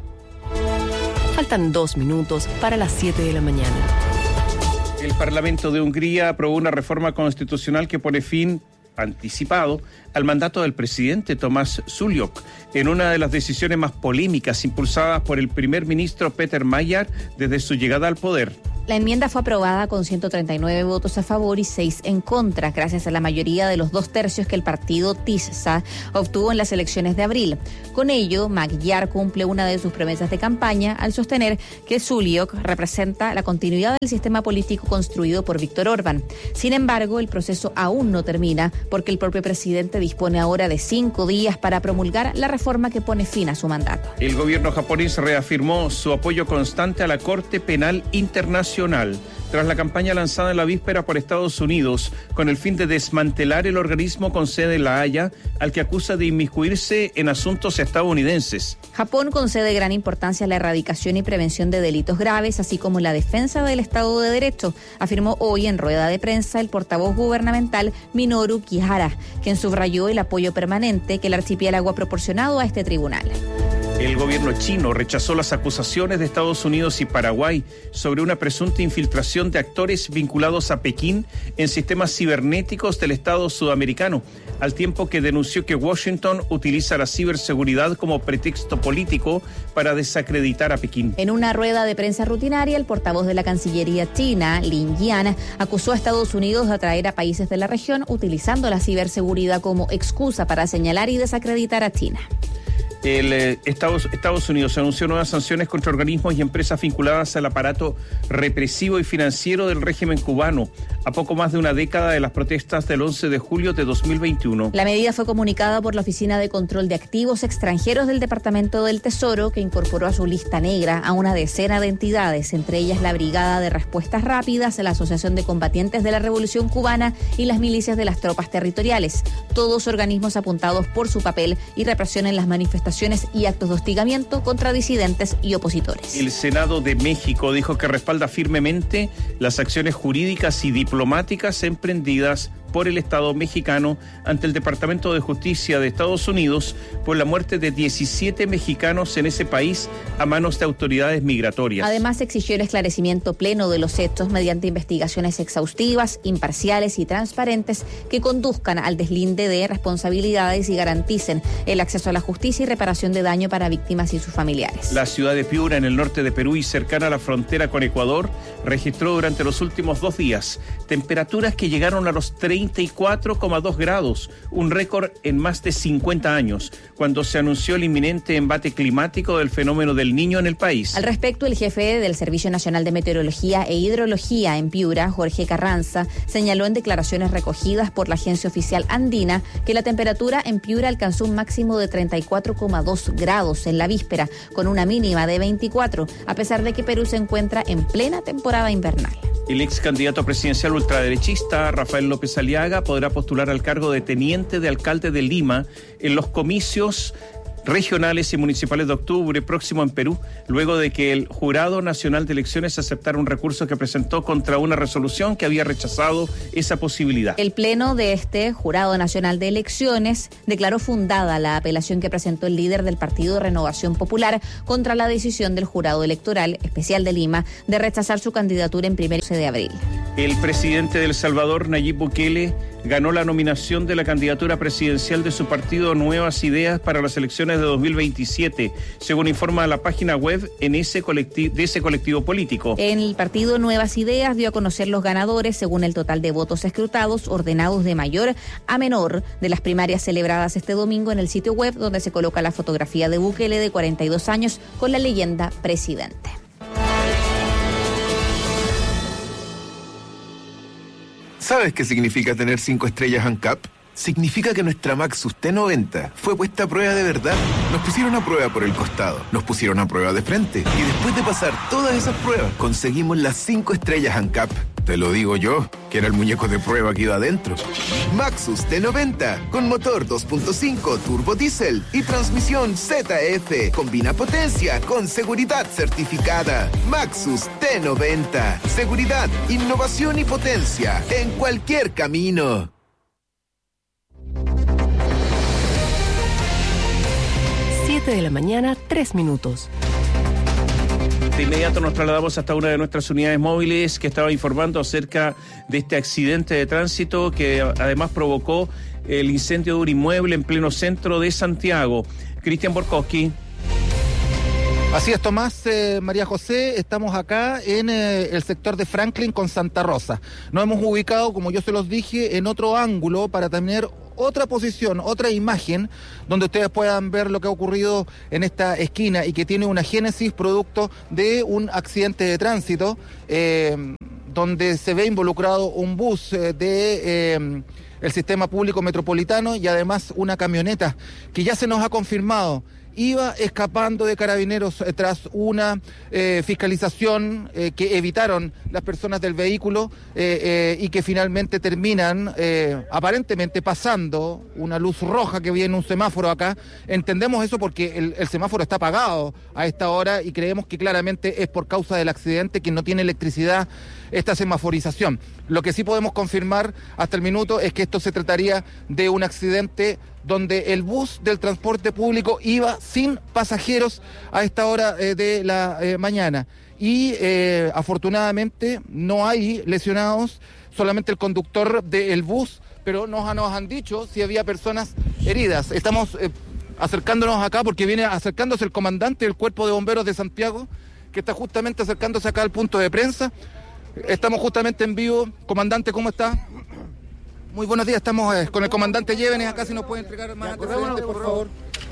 Faltan 2 minutos para las 7 de la mañana. El Parlamento de Hungría aprobó una reforma constitucional que pone fin anticipado al mandato del presidente Tomás Suliok, en una de las decisiones más polémicas impulsadas por el primer ministro Peter Magyar desde su llegada al poder. La enmienda fue aprobada con 139 votos a favor y 6 en contra, gracias a la mayoría de los 2/3 que el partido TISZA obtuvo en las elecciones de abril. Con ello, Magyar cumple una de sus promesas de campaña al sostener que Suliok representa la continuidad del sistema político construido por Viktor Orbán. Sin embargo, el proceso aún no termina porque el propio presidente dispone ahora de 5 días para promulgar la reforma que pone fin a su mandato. El gobierno japonés reafirmó su apoyo constante a la Corte Penal Internacional tras la campaña lanzada en la víspera por Estados Unidos con el fin de desmantelar el organismo con sede en La Haya, al que acusa de inmiscuirse en asuntos estadounidenses. Japón concede gran importancia a la erradicación y prevención de delitos graves, así como la defensa del Estado de Derecho, afirmó hoy en rueda de prensa el portavoz gubernamental Minoru Kihara, quien subrayó el apoyo permanente que el archipiélago ha proporcionado a este tribunal. El gobierno chino rechazó las acusaciones de Estados Unidos y Paraguay sobre una presunta infiltración de actores vinculados a Pekín en sistemas cibernéticos del Estado sudamericano, al tiempo que denunció que Washington utiliza la ciberseguridad como pretexto político para desacreditar a Pekín. En una rueda de prensa rutinaria, el portavoz de la Cancillería china, Lin Jian, acusó a Estados Unidos de atraer a países de la región utilizando la ciberseguridad como excusa para señalar y desacreditar a China. Estados Unidos anunció nuevas sanciones contra organismos y empresas vinculadas al aparato represivo y financiero del régimen cubano, a poco más de una década de las protestas del 11 de julio de 2021. La medida fue comunicada por la Oficina de Control de Activos Extranjeros del Departamento del Tesoro, que incorporó a su lista negra a una decena de entidades, entre ellas la Brigada de Respuestas Rápidas, la Asociación de Combatientes de la Revolución Cubana y las milicias de las tropas territoriales, todos organismos apuntados por su papel y represión en las manifestaciones y actos de hostigamiento contra disidentes y opositores. El Senado de México dijo que respalda firmemente las acciones jurídicas y diplomáticas emprendidas por el Estado mexicano ante el Departamento de Justicia de Estados Unidos por la muerte de 17 mexicanos en ese país a manos de autoridades migratorias. Además, exigió el esclarecimiento pleno de los hechos mediante investigaciones exhaustivas, imparciales y transparentes que conduzcan al deslinde de responsabilidades y garanticen el acceso a la justicia y reparación de daño para víctimas y sus familiares. La ciudad de Piura, en el norte de Perú y cercana a la frontera con Ecuador, registró durante los últimos 2 días temperaturas que llegaron a los 34,2 grados, un récord en más de 50 años, cuando se anunció el inminente embate climático del fenómeno del Niño en el país. Al respecto, el jefe del Servicio Nacional de Meteorología e Hidrología en Piura, Jorge Carranza, señaló en declaraciones recogidas por la agencia oficial andina que la temperatura en Piura alcanzó un máximo de 34,2 grados en la víspera, con una mínima de 24, a pesar de que Perú se encuentra en plena temporada invernal. El ex candidato presidencial ultraderechista Rafael López Aliaga podrá postular al cargo de teniente de alcalde de Lima en los comicios regionales y municipales de octubre próximo en Perú, luego de que el Jurado Nacional de Elecciones aceptara un recurso que presentó contra una resolución que había rechazado esa posibilidad. El pleno de este Jurado Nacional de Elecciones declaró fundada la apelación que presentó el líder del Partido Renovación Popular contra la decisión del Jurado Electoral Especial de Lima de rechazar su candidatura en primer 11 de abril. El presidente de El Salvador, Nayib Bukele, ganó la nominación de la candidatura presidencial de su partido Nuevas Ideas para las elecciones de 2027, según informa la página web de ese colectivo político. En el partido Nuevas Ideas dio a conocer los ganadores según el total de votos escrutados, ordenados de mayor a menor de las primarias celebradas este domingo en el sitio web, donde se coloca la fotografía de Bukele de 42 años con la leyenda presidente. ¿Sabes qué significa tener 5 estrellas ANCAP? significa que nuestra Maxus T90 fue puesta a prueba de verdad. Nos pusieron a prueba por el costado, nos pusieron a prueba de frente y después de pasar todas esas pruebas conseguimos las 5 estrellas ANCAP. Te lo digo yo, que era el muñeco de prueba que iba adentro. Maxus T90, con motor 2.5 turbo diésel y transmisión ZF. Combina potencia con seguridad certificada. Maxus T90. Seguridad, innovación y potencia en cualquier camino. 7 de la mañana, 3 minutos. De inmediato nos trasladamos hasta una de nuestras unidades móviles que estaba informando acerca de este accidente de tránsito que además provocó el incendio de un inmueble en pleno centro de Santiago. Cristian Borkowski. Así es, Tomás, María José, estamos acá en el sector de Franklin con Santa Rosa. Nos hemos ubicado, como yo se los dije, en otro ángulo para tener otra posición, otra imagen, donde ustedes puedan ver lo que ha ocurrido en esta esquina y que tiene una génesis producto de un accidente de tránsito, donde se ve involucrado un bus de el sistema público metropolitano y además una camioneta que ya se nos ha confirmado iba escapando de Carabineros tras una fiscalización que evitaron las personas del vehículo y que finalmente terminan aparentemente pasando una luz roja que viene un semáforo acá. Entendemos eso porque el semáforo está apagado a esta hora y creemos que claramente es por causa del accidente que no tiene electricidad esta semaforización. Lo que sí podemos confirmar hasta el minuto es que esto se trataría de un accidente donde el bus del transporte público iba sin pasajeros a esta hora de la mañana. Y afortunadamente no hay lesionados, solamente el conductor del bus, pero nos han dicho si había personas heridas. Estamos acercándonos acá porque viene acercándose el comandante del Cuerpo de Bomberos de Santiago, que está justamente acercándose acá al punto de prensa. Estamos justamente en vivo. Comandante, ¿cómo está? Muy buenos días, estamos con el comandante Llévenes acá, si nos puede entregar más antecedentes, por favor.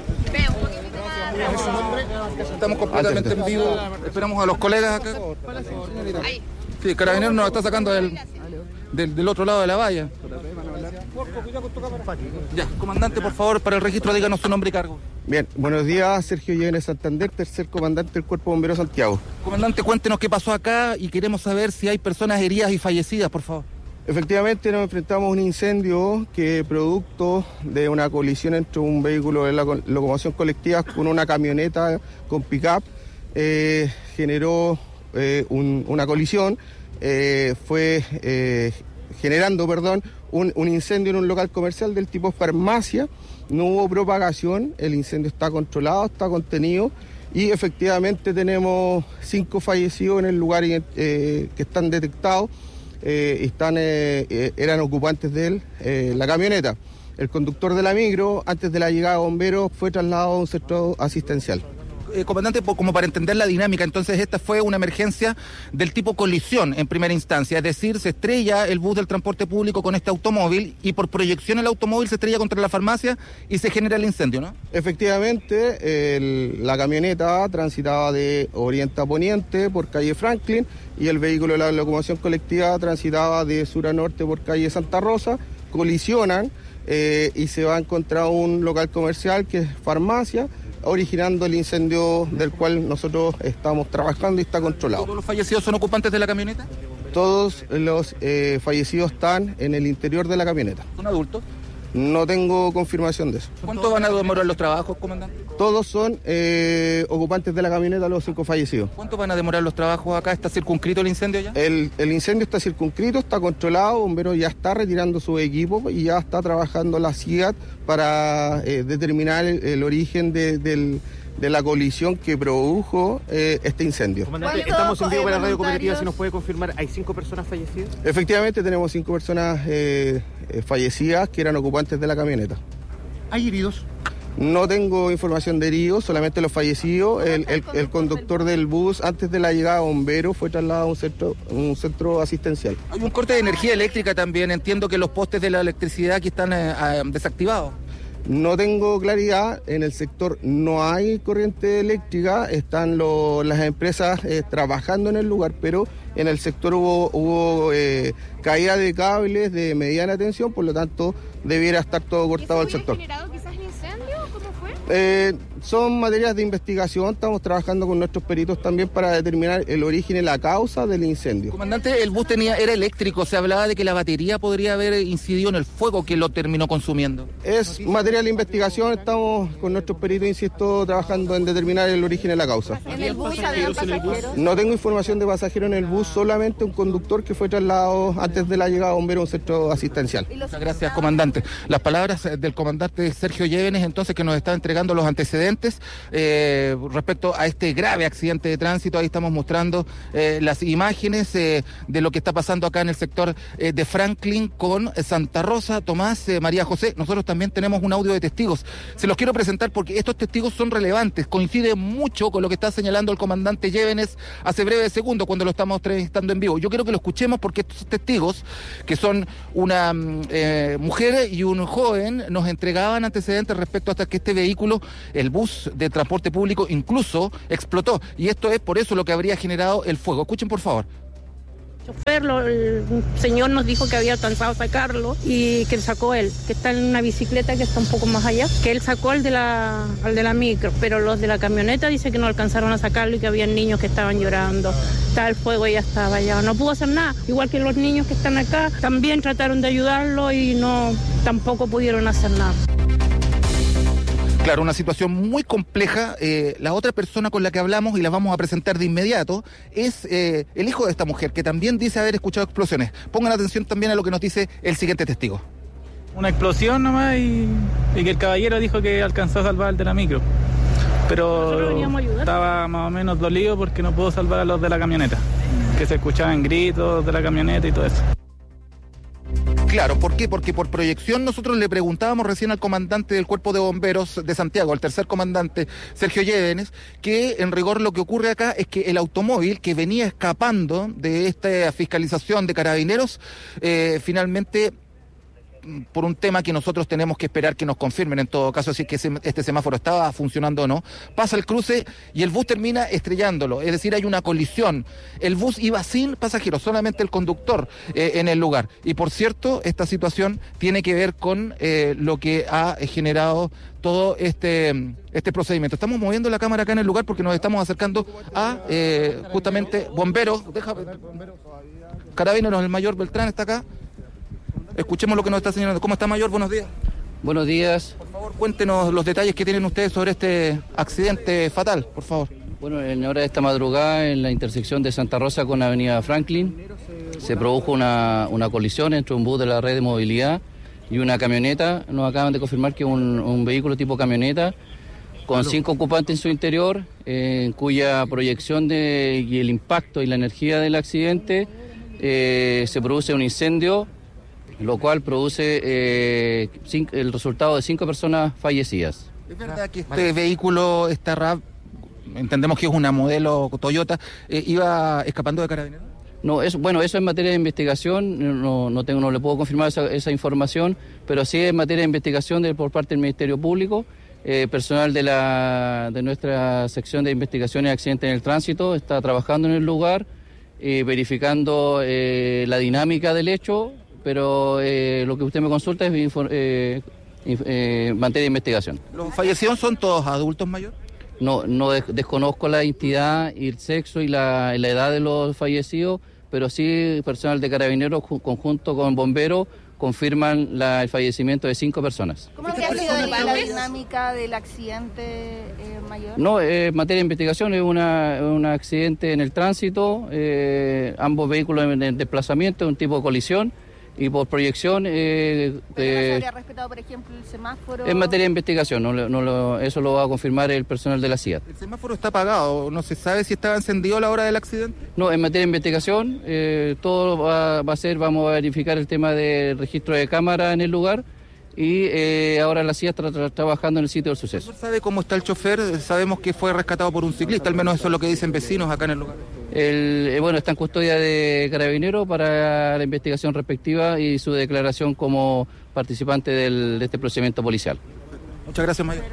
Estamos completamente en vivo, esperamos a los colegas acá. Sí, Carabineros nos está sacando del otro lado de la valla. Ya, comandante, por favor, para el registro díganos su nombre y cargo. Bien, buenos días, Sergio Llévenes Santander, tercer comandante del Cuerpo de Bomberos Santiago. Comandante, cuéntenos qué pasó acá y queremos saber si hay personas heridas y fallecidas, por favor. Efectivamente nos enfrentamos a un incendio que producto de una colisión entre un vehículo de la locomoción colectiva con una camioneta con pick-up generó una colisión, generando un incendio en un local comercial del tipo farmacia. No hubo propagación, el incendio está controlado, está contenido y efectivamente tenemos 5 fallecidos en el lugar que están detectados. Eran ocupantes de la camioneta. El conductor de la micro, antes de la llegada de bomberos, fue trasladado a un centro asistencial. Comandante, como para entender la dinámica, entonces esta fue una emergencia del tipo colisión en primera instancia, es decir, se estrella el bus del transporte público con este automóvil y por proyección el automóvil se estrella contra la farmacia y se genera el incendio, ¿no? Efectivamente, la camioneta transitaba de oriente a poniente por calle Franklin y el vehículo de la locomoción colectiva transitaba de sur a norte por calle Santa Rosa, colisionan y se va a encontrar un local comercial que es farmacia, originando el incendio del cual nosotros estamos trabajando y está controlado. ¿Todos los fallecidos son ocupantes de la camioneta? Todos los fallecidos están en el interior de la camioneta. ¿Son adultos? No tengo confirmación de eso. ¿Cuánto van a demorar los trabajos, comandante? Todos son ocupantes de la camioneta, los 5 fallecidos. ¿Cuánto van a demorar los trabajos acá? ¿Está circunscrito el incendio ya? El incendio está circunscrito, está controlado, Bomberos ya está retirando su equipo y ya está trabajando la CIAT para determinar el origen de la colisión que produjo este incendio. Comandante, estamos en vivo para la radio cooperativa, si nos puede confirmar, ¿hay 5 personas fallecidas? Efectivamente, tenemos 5 personas fallecidas que eran ocupantes de la camioneta. ¿Hay heridos? No tengo información de heridos, solamente los fallecidos. El conductor del bus, antes de la llegada de bomberos, fue trasladado a un centro asistencial. Hay un corte de energía eléctrica también, entiendo que los postes de la electricidad aquí están desactivados. No tengo claridad, en el sector no hay corriente eléctrica, están las empresas trabajando en el lugar, pero en el sector hubo caída de cables de mediana tensión, por lo tanto debiera estar todo cortado el sector. ¿Generado quizás incendio? ¿Cómo fue? Son materias de investigación, estamos trabajando con nuestros peritos también para determinar el origen y la causa del incendio. Comandante, el bus era eléctrico, se hablaba de que la batería podría haber incidido en el fuego que lo terminó consumiendo. Es material de investigación, estamos con nuestros peritos, insisto, trabajando en determinar el origen y la causa. ¿En el bus había pasajeros? No tengo información de pasajeros en el bus, solamente un conductor que fue trasladado antes de la llegada de bomberos a un centro asistencial. Muchas gracias, comandante. Las palabras del comandante Sergio Llévenes, entonces, que nos está entregando los antecedentes respecto a este grave accidente de tránsito. Ahí estamos mostrando las imágenes de lo que está pasando acá en el sector de Franklin con Santa Rosa. Tomás, María José, nosotros también tenemos un audio de testigos. Se los quiero presentar porque estos testigos son relevantes, coinciden mucho con lo que está señalando el comandante Llévenes hace breves segundos cuando lo estamos entrevistando en vivo. Yo quiero que lo escuchemos porque estos testigos, que son una mujer y un joven, nos entregaban antecedentes respecto hasta que este vehículo, el bus de transporte público, incluso explotó, y esto es por eso lo que habría generado el fuego. Escuchen, por favor. El señor nos dijo que había alcanzado a sacarlo y que sacó él, que está en una bicicleta que está un poco más allá, que él sacó al de la micro, pero los de la camioneta dice que no alcanzaron a sacarlo y que había niños que estaban llorando. Estaba el fuego y ya estaba allá, no pudo hacer nada. Igual que los niños que están acá, también trataron de ayudarlo y tampoco pudieron hacer nada. Claro, una situación muy compleja. La otra persona con la que hablamos, y la vamos a presentar de inmediato, es el hijo de esta mujer, que también dice haber escuchado explosiones. Pongan atención también a lo que nos dice el siguiente testigo. Una explosión nomás y que el caballero dijo que alcanzó a salvar al de la micro. Pero estaba más o menos dolido porque no pudo salvar a los de la camioneta, que se escuchaban gritos de la camioneta y todo eso. Claro, ¿por qué? Porque por proyección nosotros le preguntábamos recién al comandante del Cuerpo de Bomberos de Santiago, al tercer comandante Sergio Llévenes, que en rigor lo que ocurre acá es que el automóvil que venía escapando de esta fiscalización de carabineros, finalmente, por un tema que nosotros tenemos que esperar que nos confirmen en todo caso, si es que este semáforo estaba funcionando o no, pasa el cruce y el bus termina estrellándolo, es decir, hay una colisión. El bus iba sin pasajeros, solamente el conductor en el lugar. Y por cierto, esta situación tiene que ver con lo que ha generado todo este procedimiento. Estamos moviendo la cámara acá en el lugar porque nos estamos acercando a justamente bomberos. Carabineros, el mayor Beltrán está acá. Escuchemos lo que nos está señalando. ¿Cómo está, mayor? Buenos días. Buenos días. Por favor, cuéntenos los detalles que tienen ustedes sobre este accidente fatal, por favor. Bueno, en hora de esta madrugada, en la intersección de Santa Rosa con la avenida Franklin, se produjo una colisión entre un bus de la red de movilidad y una camioneta. Nos acaban de confirmar que un vehículo tipo camioneta con 5 ocupantes en su interior, en cuya proyección y el impacto y la energía del accidente se produce un incendio, lo cual produce el resultado de 5 personas fallecidas. ¿Es verdad que este vehículo, esta RAV, entendemos que es una modelo Toyota, iba escapando de carabineros? No, eso es materia de investigación, no le puedo confirmar esa información, pero sí es materia de investigación por parte del Ministerio Público. Personal de nuestra sección de investigaciones de accidentes en el tránsito está trabajando en el lugar, verificando la dinámica del hecho, pero lo que usted me consulta es materia de investigación. ¿Los fallecidos son todos adultos mayores? No desconozco la identidad y el sexo y la edad de los fallecidos, pero sí personal de carabineros conjunto con bomberos confirman el fallecimiento de 5 personas. ¿Cómo habría sido la dinámica del accidente, mayor? No, materia de investigación, es un accidente en el tránsito, ambos vehículos en desplazamiento, un tipo de colisión. Y por proyección... ¿Pero no se habría respetado, por ejemplo, el semáforo? Es materia de investigación, eso lo va a confirmar el personal de la CIAT. ¿El semáforo está apagado? ¿No se sabe si estaba encendido a la hora del accidente? No, en materia de investigación, todo vamos a verificar el tema del registro de cámara en el lugar y ahora la CIAT está trabajando en el sitio del suceso. ¿Sabe cómo está el chofer? Sabemos que fue rescatado por un ciclista, al menos eso es lo que dicen vecinos acá en el lugar. Está en custodia de Carabineros para la investigación respectiva y su declaración como participante de este procedimiento policial. Muchas gracias, mayor.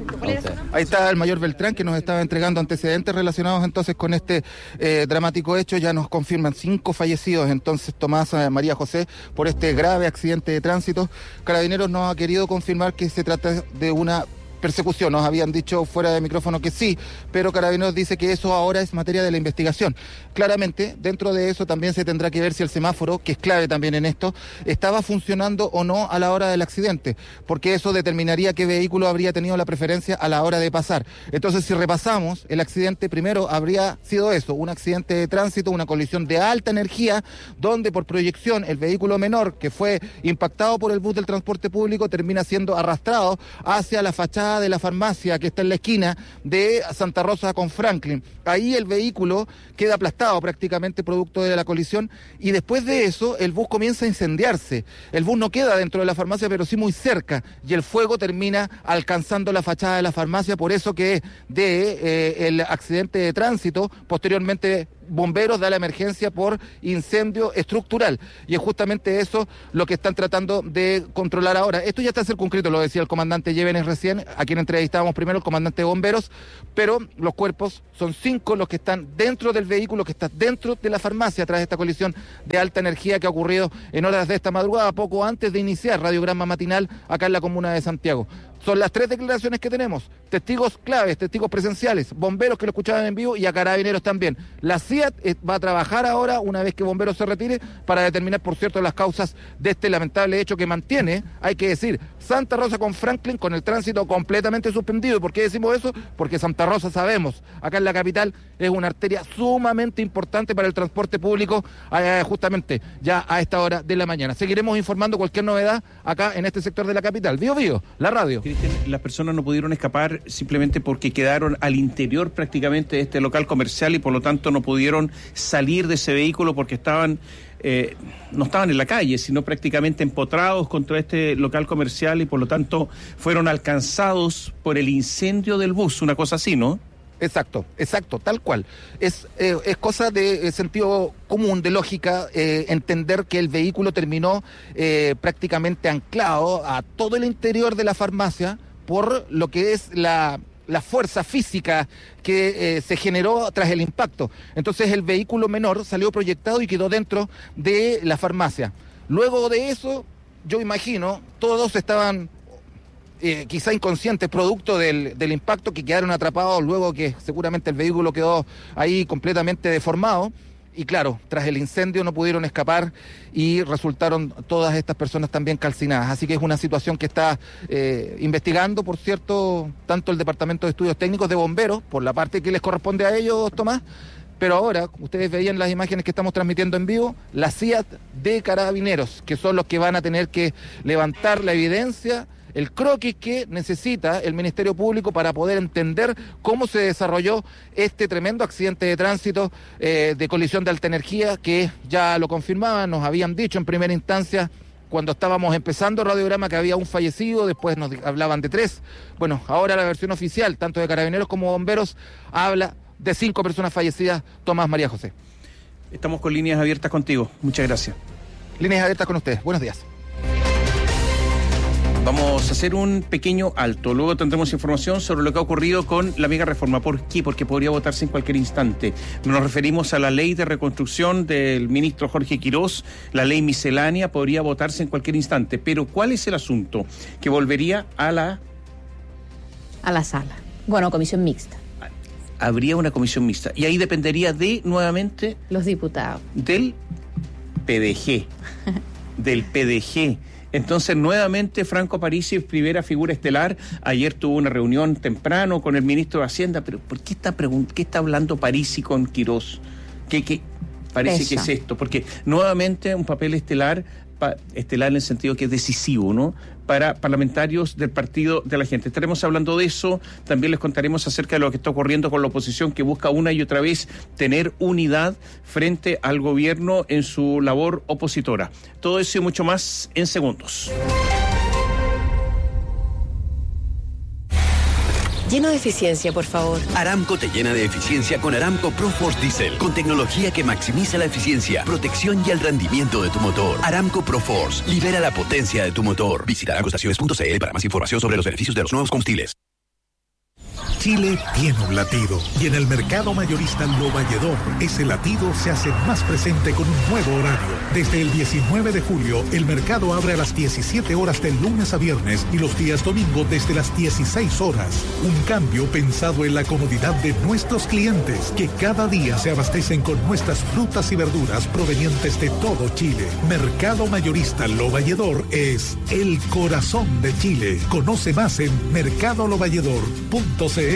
Ahí está el mayor Beltrán, que nos estaba entregando antecedentes relacionados entonces con este dramático hecho. Ya nos confirman 5 fallecidos entonces, Tomás, María José, por este grave accidente de tránsito. Carabineros nos ha querido confirmar que se trata de una persecución. Nos habían dicho fuera de micrófono que sí, pero Carabineros dice que eso ahora es materia de la investigación. Claramente, dentro de eso también se tendrá que ver si el semáforo, que es clave también en esto, estaba funcionando o no a la hora del accidente, porque eso determinaría qué vehículo habría tenido la preferencia a la hora de pasar. Entonces, si repasamos, el accidente primero habría sido eso, un accidente de tránsito, una colisión de alta energía, donde por proyección el vehículo menor, que fue impactado por el bus del transporte público, termina siendo arrastrado hacia la fachada de la farmacia que está en la esquina de Santa Rosa con Franklin. Ahí el vehículo queda aplastado prácticamente producto de la colisión, y después de eso el bus comienza a incendiarse. El bus no queda dentro de la farmacia, pero sí muy cerca, y el fuego termina alcanzando la fachada de la farmacia. Por eso que el accidente de tránsito, posteriormente bomberos da la emergencia por incendio estructural, y es justamente eso lo que están tratando de controlar ahora. Esto ya está circunscrito, lo decía el comandante Llévenes recién, a quien entrevistábamos primero, el comandante de bomberos, pero los cuerpos son 5 los que están dentro del vehículo, que está dentro de la farmacia tras esta colisión de alta energía que ha ocurrido en horas de esta madrugada, poco antes de iniciar Radiograma Matinal acá en la comuna de Santiago. Son las 3 declaraciones que tenemos, testigos claves, testigos presenciales, bomberos que lo escuchaban en vivo y a Carabineros también. La CIAT va a trabajar ahora, una vez que bomberos se retire, para determinar, por cierto, las causas de este lamentable hecho que mantiene, hay que decir, Santa Rosa con Franklin con el tránsito completamente suspendido. ¿Y por qué decimos eso? Porque Santa Rosa, sabemos, acá en la capital es una arteria sumamente importante para el transporte público, justamente ya a esta hora de la mañana. Seguiremos informando cualquier novedad acá en este sector de la capital. Bío, la radio. Las personas no pudieron escapar simplemente porque quedaron al interior prácticamente de este local comercial y por lo tanto no pudieron salir de ese vehículo porque no estaban en la calle, sino prácticamente empotrados contra este local comercial y por lo tanto fueron alcanzados por el incendio del bus, una cosa así, ¿no? Exacto, tal cual. Es cosa de sentido común, de lógica, entender que el vehículo terminó prácticamente anclado a todo el interior de la farmacia por lo que es la fuerza física que se generó tras el impacto. Entonces el vehículo menor salió proyectado y quedó dentro de la farmacia. Luego de eso, yo imagino, todos estaban quizá inconscientes, producto del impacto, que quedaron atrapados luego que seguramente el vehículo quedó ahí completamente deformado. Y claro, tras el incendio no pudieron escapar y resultaron todas estas personas también calcinadas. Así que es una situación que está investigando, por cierto, tanto el Departamento de Estudios Técnicos de Bomberos, por la parte que les corresponde a ellos, Tomás, pero ahora, ustedes veían las imágenes que estamos transmitiendo en vivo, la CIAT de Carabineros, que son los que van a tener que levantar la evidencia, el croquis que necesita el Ministerio Público para poder entender cómo se desarrolló este tremendo accidente de tránsito de colisión de alta energía, que ya lo confirmaban, nos habían dicho en primera instancia cuando estábamos empezando el radiograma que había un fallecido, después nos hablaban de 3. Bueno, ahora la versión oficial, tanto de Carabineros como Bomberos, habla de 5 personas fallecidas. Tomás, María José. Estamos con líneas abiertas contigo. Muchas gracias. Líneas abiertas con ustedes. Buenos días. Vamos a hacer un pequeño alto. Luego tendremos información sobre lo que ha ocurrido con la mega reforma. ¿Por qué? Porque podría votarse en cualquier instante. Nos referimos a la ley de reconstrucción del ministro Jorge Quirós. La ley miscelánea podría votarse en cualquier instante. Pero ¿cuál es el asunto? Que volvería a la sala. Bueno, comisión mixta. Habría una comisión mixta. Y ahí dependería nuevamente... los diputados. Del PDG. Del PDG. Entonces, nuevamente, Franco Parisi, primera figura estelar. Ayer tuvo una reunión temprano con el ministro de Hacienda. Pero ¿por qué está hablando Parisi con Quirós? ¿Qué parece que es esto? Porque nuevamente un papel estelar en el sentido que es decisivo, ¿no?, para parlamentarios del Partido de la Gente. Estaremos hablando de eso. También les contaremos acerca de lo que está ocurriendo con la oposición, que busca una y otra vez tener unidad frente al gobierno en su labor opositora. Todo eso y mucho más en segundos. lleno de eficiencia, por favor. Aramco te llena de eficiencia con Aramco ProForce Diesel, con tecnología que maximiza la eficiencia, protección y el rendimiento de tu motor. Aramco ProForce, libera la potencia de tu motor. Visita aramcoestaciones.cl para más información sobre los beneficios de los nuevos combustibles. Chile tiene un latido y en el mercado mayorista Lo Valledor ese latido se hace más presente con un nuevo horario. Desde el 19 de julio el mercado abre a las 17 horas del lunes a viernes y los días domingo desde las 16 horas. Un cambio pensado en la comodidad de nuestros clientes que cada día se abastecen con nuestras frutas y verduras provenientes de todo Chile. Mercado mayorista Lo Valledor es el corazón de Chile. Conoce más en mercadolovalledor.cl.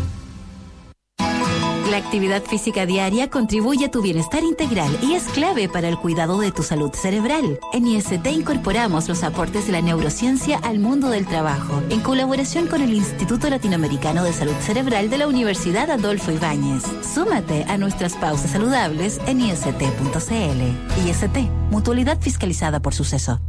La actividad física diaria contribuye a tu bienestar integral y es clave para el cuidado de tu salud cerebral. En IST incorporamos los aportes de la neurociencia al mundo del trabajo, en colaboración con el Instituto Latinoamericano de Salud Cerebral de la Universidad Adolfo Ibáñez. Súmate a nuestras pausas saludables en ist.cl. IST, mutualidad fiscalizada por Suceso.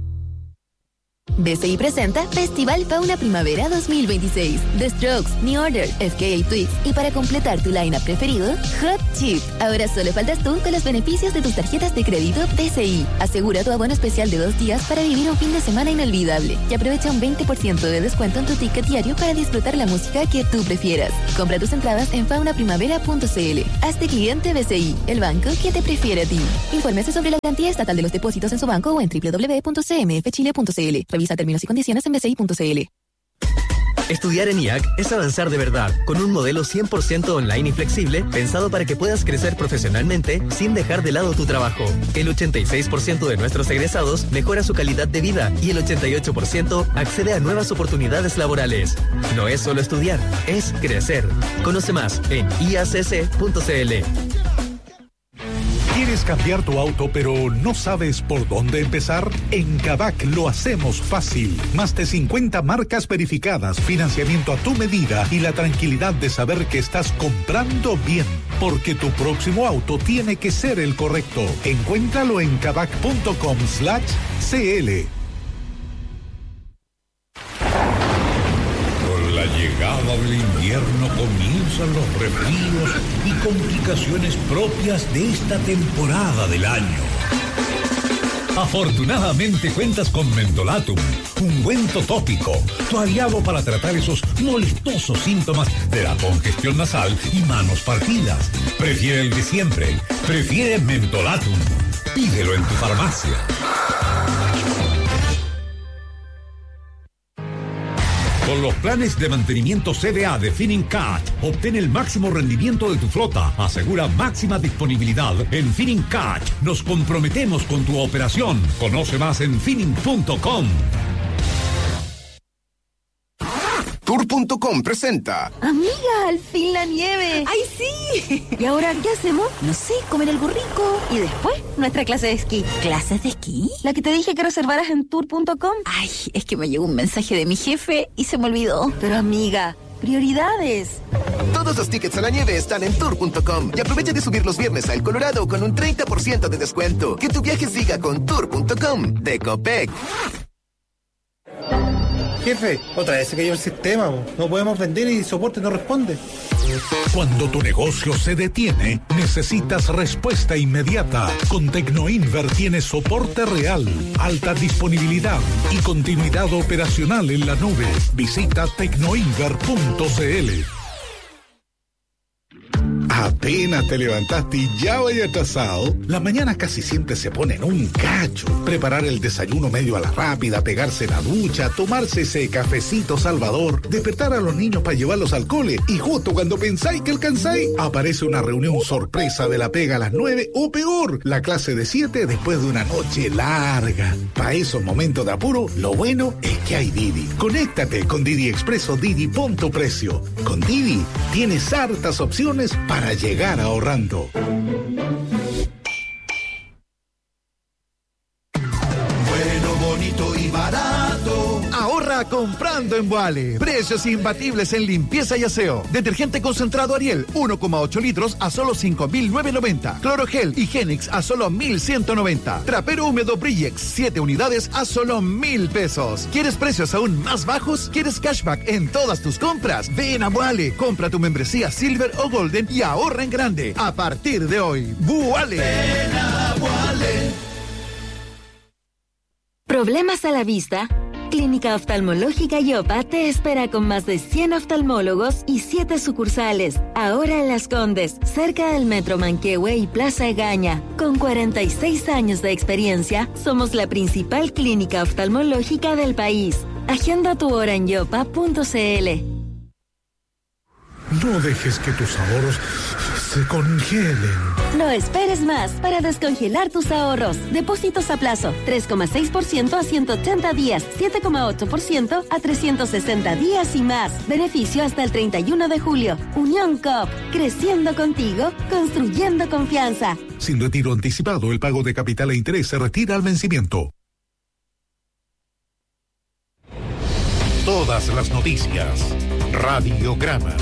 BCI presenta Festival Fauna Primavera 2026. The Strokes, New Order, FKA Twigs y para completar tu line-up preferido, Hot Chip. Ahora solo faltas tú con los beneficios de tus tarjetas de crédito BCI. Asegura tu abono especial de 2 días para vivir un fin de semana inolvidable y aprovecha un 20% de descuento en tu ticket diario para disfrutar la música que tú prefieras. Compra tus entradas en faunaprimavera.cl. Hazte cliente BCI, el banco que te prefiere a ti. Infórmese sobre la garantía estatal de los depósitos en su banco o en www.cmfchile.cl. Revisa términos y condiciones en bci.cl. Estudiar en IAC es avanzar de verdad, con un modelo 100% online y flexible, pensado para que puedas crecer profesionalmente sin dejar de lado tu trabajo. El 86% de nuestros egresados mejora su calidad de vida y el 88% accede a nuevas oportunidades laborales. No es solo estudiar, es crecer. Conoce más en iacc.cl. ¿Quieres cambiar tu auto pero no sabes por dónde empezar? En Kavak lo hacemos fácil. Más de 50 marcas verificadas, financiamiento a tu medida y la tranquilidad de saber que estás comprando bien. Porque tu próximo auto tiene que ser el correcto. Encuéntralo en kavak.com/cl. La llegada del invierno comienzan los resfríos y complicaciones propias de esta temporada del año. Afortunadamente cuentas con Mentolatum, ungüento tópico, tu aliado para tratar esos molestosos síntomas de la congestión nasal y manos partidas. Prefiere el de siempre, prefiere Mentolatum. Pídelo en tu farmacia. Con los planes de mantenimiento CDA de Finincat, obtén el máximo rendimiento de tu flota. Asegura máxima disponibilidad. En Finincat nos comprometemos con tu operación. Conoce más en Finin.com. Tour.com presenta. Amiga, al fin la nieve. ¡Ay, sí! ¿Y ahora qué hacemos? No sé, comer algo rico. Y después, nuestra clase de esquí. ¿Clases de esquí? La que te dije que reservaras en Tour.com. Ay, es que me llegó un mensaje de mi jefe y se me olvidó. Pero amiga, prioridades. Todos los tickets a la nieve están en Tour.com. Y aprovecha de subir los viernes a El Colorado con un 30% de descuento. Que tu viaje siga con Tour.com de Copec. Jefe, otra vez se cayó el sistema. No podemos vender y soporte no responde. Cuando tu negocio se detiene, necesitas respuesta inmediata. Con Tecnoinver tienes soporte real, alta disponibilidad y continuidad operacional en la nube. Visita tecnoinver.cl. Apenas te levantaste y ya vaya atrasado. Las mañanas casi siempre se ponen un cacho. Preparar el desayuno medio a la rápida, pegarse la ducha, tomarse ese cafecito salvador, despertar a los niños para llevarlos al cole y justo cuando pensáis que alcanzáis, aparece una reunión sorpresa de la pega a las 9 o peor, la clase de 7 después de una noche larga. Para esos momentos de apuro, lo bueno es que hay Didi. Conéctate con Didi Express o Didi Pon tu Precio. Con Didi tienes hartas opciones para llegar ahorrando. Bueno, bonito y barato. Ahorra está comprando en Vuale. Precios imbatibles en limpieza y aseo. Detergente concentrado Ariel, 1,8 litros a solo 5.990. Clorogel Higienix a solo 1.190. Trapero húmedo Brillex, 7 unidades a solo 1.000 pesos. ¿Quieres precios aún más bajos? ¿Quieres cashback en todas tus compras? Ven a Vuale. Compra tu membresía Silver o Golden y ahorra en grande. A partir de hoy, Vuale. Ven a Vuale. ¿Problemas a la vista? Clínica Oftalmológica Yopa te espera con más de 100 oftalmólogos y 7 sucursales. Ahora en Las Condes, cerca del Metro Manquehue y Plaza Egaña. Con 46 años de experiencia, somos la principal clínica oftalmológica del país. Agenda tu hora en yopa.cl. No dejes que tus ahorros se congelen. No esperes más para descongelar tus ahorros. Depósitos a plazo, 3,6% a 180 días, 7,8% a 360 días y más. Beneficio hasta el 31 de julio. Unión Coop, creciendo contigo, construyendo confianza. Sin retiro anticipado, el pago de capital e interés se retira al vencimiento. Todas las noticias. Radiograma.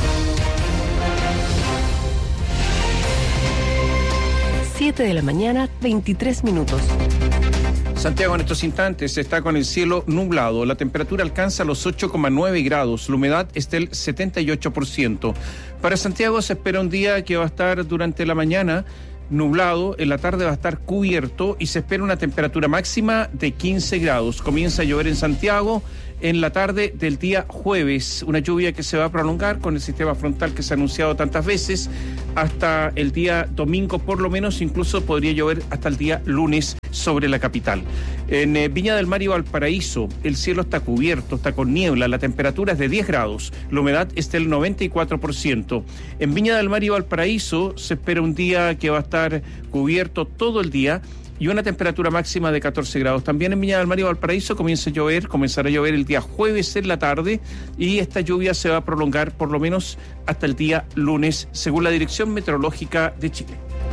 7 de la mañana, 23 minutos. Santiago en estos instantes está con el cielo nublado. La temperatura alcanza los 8,9 grados. La humedad es del 78%. Para Santiago se espera un día que va a estar durante la mañana nublado, en la tarde va a estar cubierto y se espera una temperatura máxima de 15 grados. Comienza a llover en Santiago en la tarde del día jueves, una lluvia que se va a prolongar con el sistema frontal que se ha anunciado tantas veces hasta el día domingo por lo menos, incluso podría llover hasta el día lunes sobre la capital. En Viña del Mar y Valparaíso el cielo está cubierto, está con niebla, la temperatura es de 10 grados, la humedad es del 94%. En Viña del Mar y Valparaíso se espera un día que va a estar cubierto todo el día y una temperatura máxima de 14 grados. También en Viña del Mar y Valparaíso comenzará a llover el día jueves en la tarde y esta lluvia se va a prolongar por lo menos hasta el día lunes, según la Dirección Meteorológica de Chile.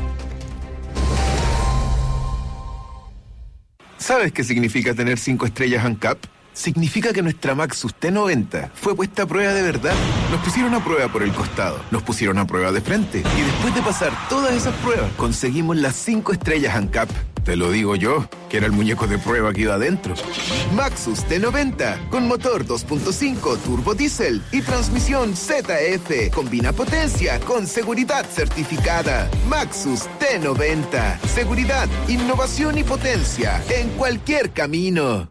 ¿Sabes qué significa tener 5 estrellas ANCAP? Significa que nuestra Maxus T90 fue puesta a prueba de verdad. Nos pusieron a prueba por el costado, nos pusieron a prueba de frente y después de pasar todas esas pruebas conseguimos las 5 estrellas ANCAP. Te lo digo yo, que era el muñeco de prueba que iba adentro. Maxus T90, con motor 2.5 turbo diésel y transmisión ZF. Combina potencia con seguridad certificada. Maxus T90. Seguridad, innovación y potencia en cualquier camino.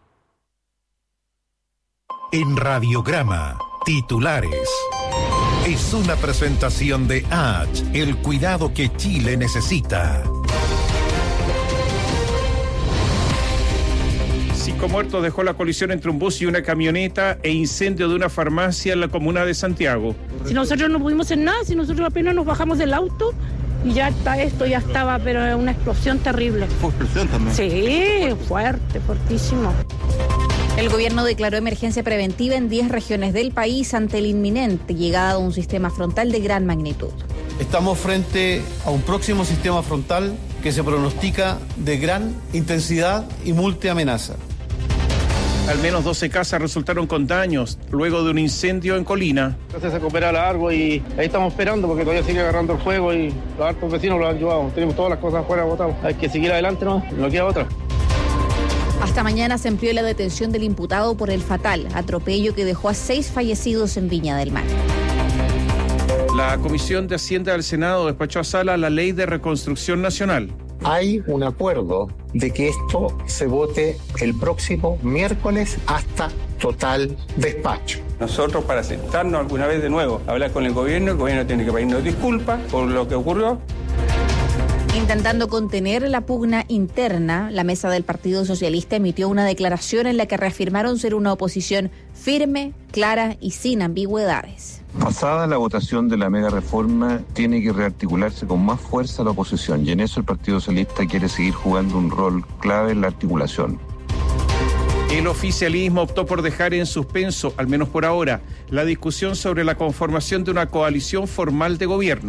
En Radiograma, titulares. Es una presentación de H, el cuidado que Chile necesita. 5 muertos dejó la colisión entre un bus y una camioneta e incendio de una farmacia en la comuna de Santiago. Si nosotros no pudimos hacer nada, si nosotros apenas nos bajamos del auto y ya está esto, ya estaba, pero es una explosión terrible. ¿Fue explosión también? Sí, fuerte, fortísimo. El gobierno declaró emergencia preventiva en 10 regiones del país ante la inminente llegada de un sistema frontal de gran magnitud. Estamos frente a un próximo sistema frontal que se pronostica de gran intensidad y multiamenaza. Al menos 12 casas resultaron con daños luego de un incendio en Colina. Se recupera largo y ahí estamos esperando porque todavía sigue agarrando el fuego y los hartos vecinos lo han ayudado. Tenemos todas las cosas afuera botadas. Hay que seguir adelante, no queda otra. Hasta mañana se amplió la detención del imputado por el fatal atropello que dejó a 6 fallecidos en Viña del Mar. La Comisión de Hacienda del Senado despachó a sala la Ley de Reconstrucción Nacional. Hay un acuerdo de que esto se vote el próximo miércoles hasta total despacho. Nosotros, para sentarnos alguna vez de nuevo, hablar con el gobierno tiene que pedirnos disculpas por lo que ocurrió. Intentando contener la pugna interna, la mesa del Partido Socialista emitió una declaración en la que reafirmaron ser una oposición firme, clara y sin ambigüedades. Pasada la votación de la mega reforma, tiene que rearticularse con más fuerza la oposición y en eso el Partido Socialista quiere seguir jugando un rol clave en la articulación. El oficialismo optó por dejar en suspenso, al menos por ahora, la discusión sobre la conformación de una coalición formal de gobierno.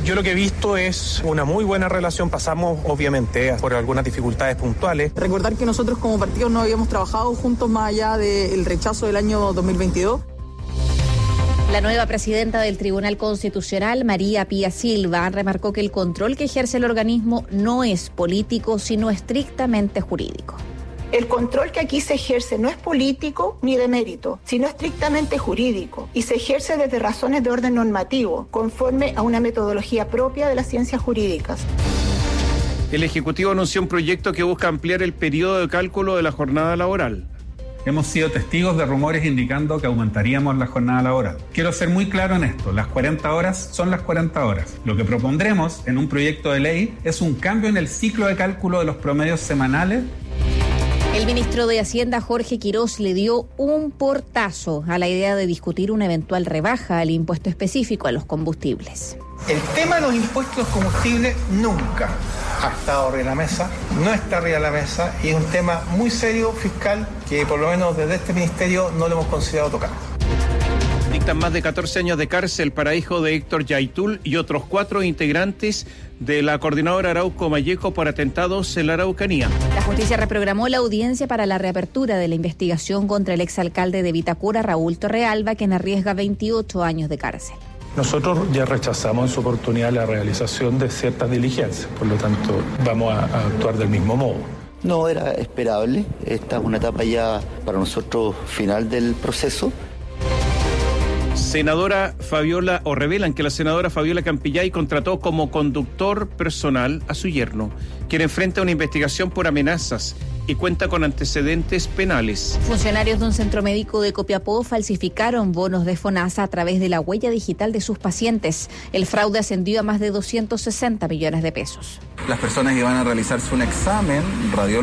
Yo lo que he visto es una muy buena relación. Pasamos, obviamente, por algunas dificultades puntuales. Recordar que nosotros como partido no habíamos trabajado juntos más allá del rechazo del año 2022. La nueva presidenta del Tribunal Constitucional, María Pía Silva, remarcó que el control que ejerce el organismo no es político, sino estrictamente jurídico. El control que aquí se ejerce no es político ni de mérito, sino estrictamente jurídico y se ejerce desde razones de orden normativo, conforme a una metodología propia de las ciencias jurídicas. El Ejecutivo anunció un proyecto que busca ampliar el periodo de cálculo de la jornada laboral. Hemos sido testigos de rumores indicando que aumentaríamos la jornada laboral. Quiero ser muy claro en esto, las 40 horas son las 40 horas. Lo que propondremos en un proyecto de ley es un cambio en el ciclo de cálculo de los promedios semanales. El ministro de Hacienda, Jorge Quirós, le dio un portazo a la idea de discutir una eventual rebaja al impuesto específico a los combustibles. El tema de los impuestos a los combustibles nunca ha estado arriba de la mesa, no está arriba de la mesa y es un tema muy serio fiscal que por lo menos desde este ministerio no lo hemos considerado tocar. Dictan más de 14 años de cárcel para hijo de Héctor Yaitul y otros 4 integrantes de la coordinadora Arauco Malleco por atentados en la Araucanía. La justicia reprogramó la audiencia para la reapertura de la investigación contra el exalcalde de Vitacura, Raúl Torrealba, quien arriesga 28 años de cárcel. Nosotros ya rechazamos en su oportunidad la realización de ciertas diligencias, por lo tanto vamos a actuar del mismo modo. No era esperable, esta es una etapa ya para nosotros final del proceso. Revelan que la senadora Fabiola Campillay contrató como conductor personal a su yerno, quien enfrenta una investigación por amenazas y cuenta con antecedentes penales. Funcionarios de un centro médico de Copiapó falsificaron bonos de FONASA a través de la huella digital de sus pacientes. El fraude ascendió a más de 260 millones de pesos. Las personas que van a realizarse un examen radiológico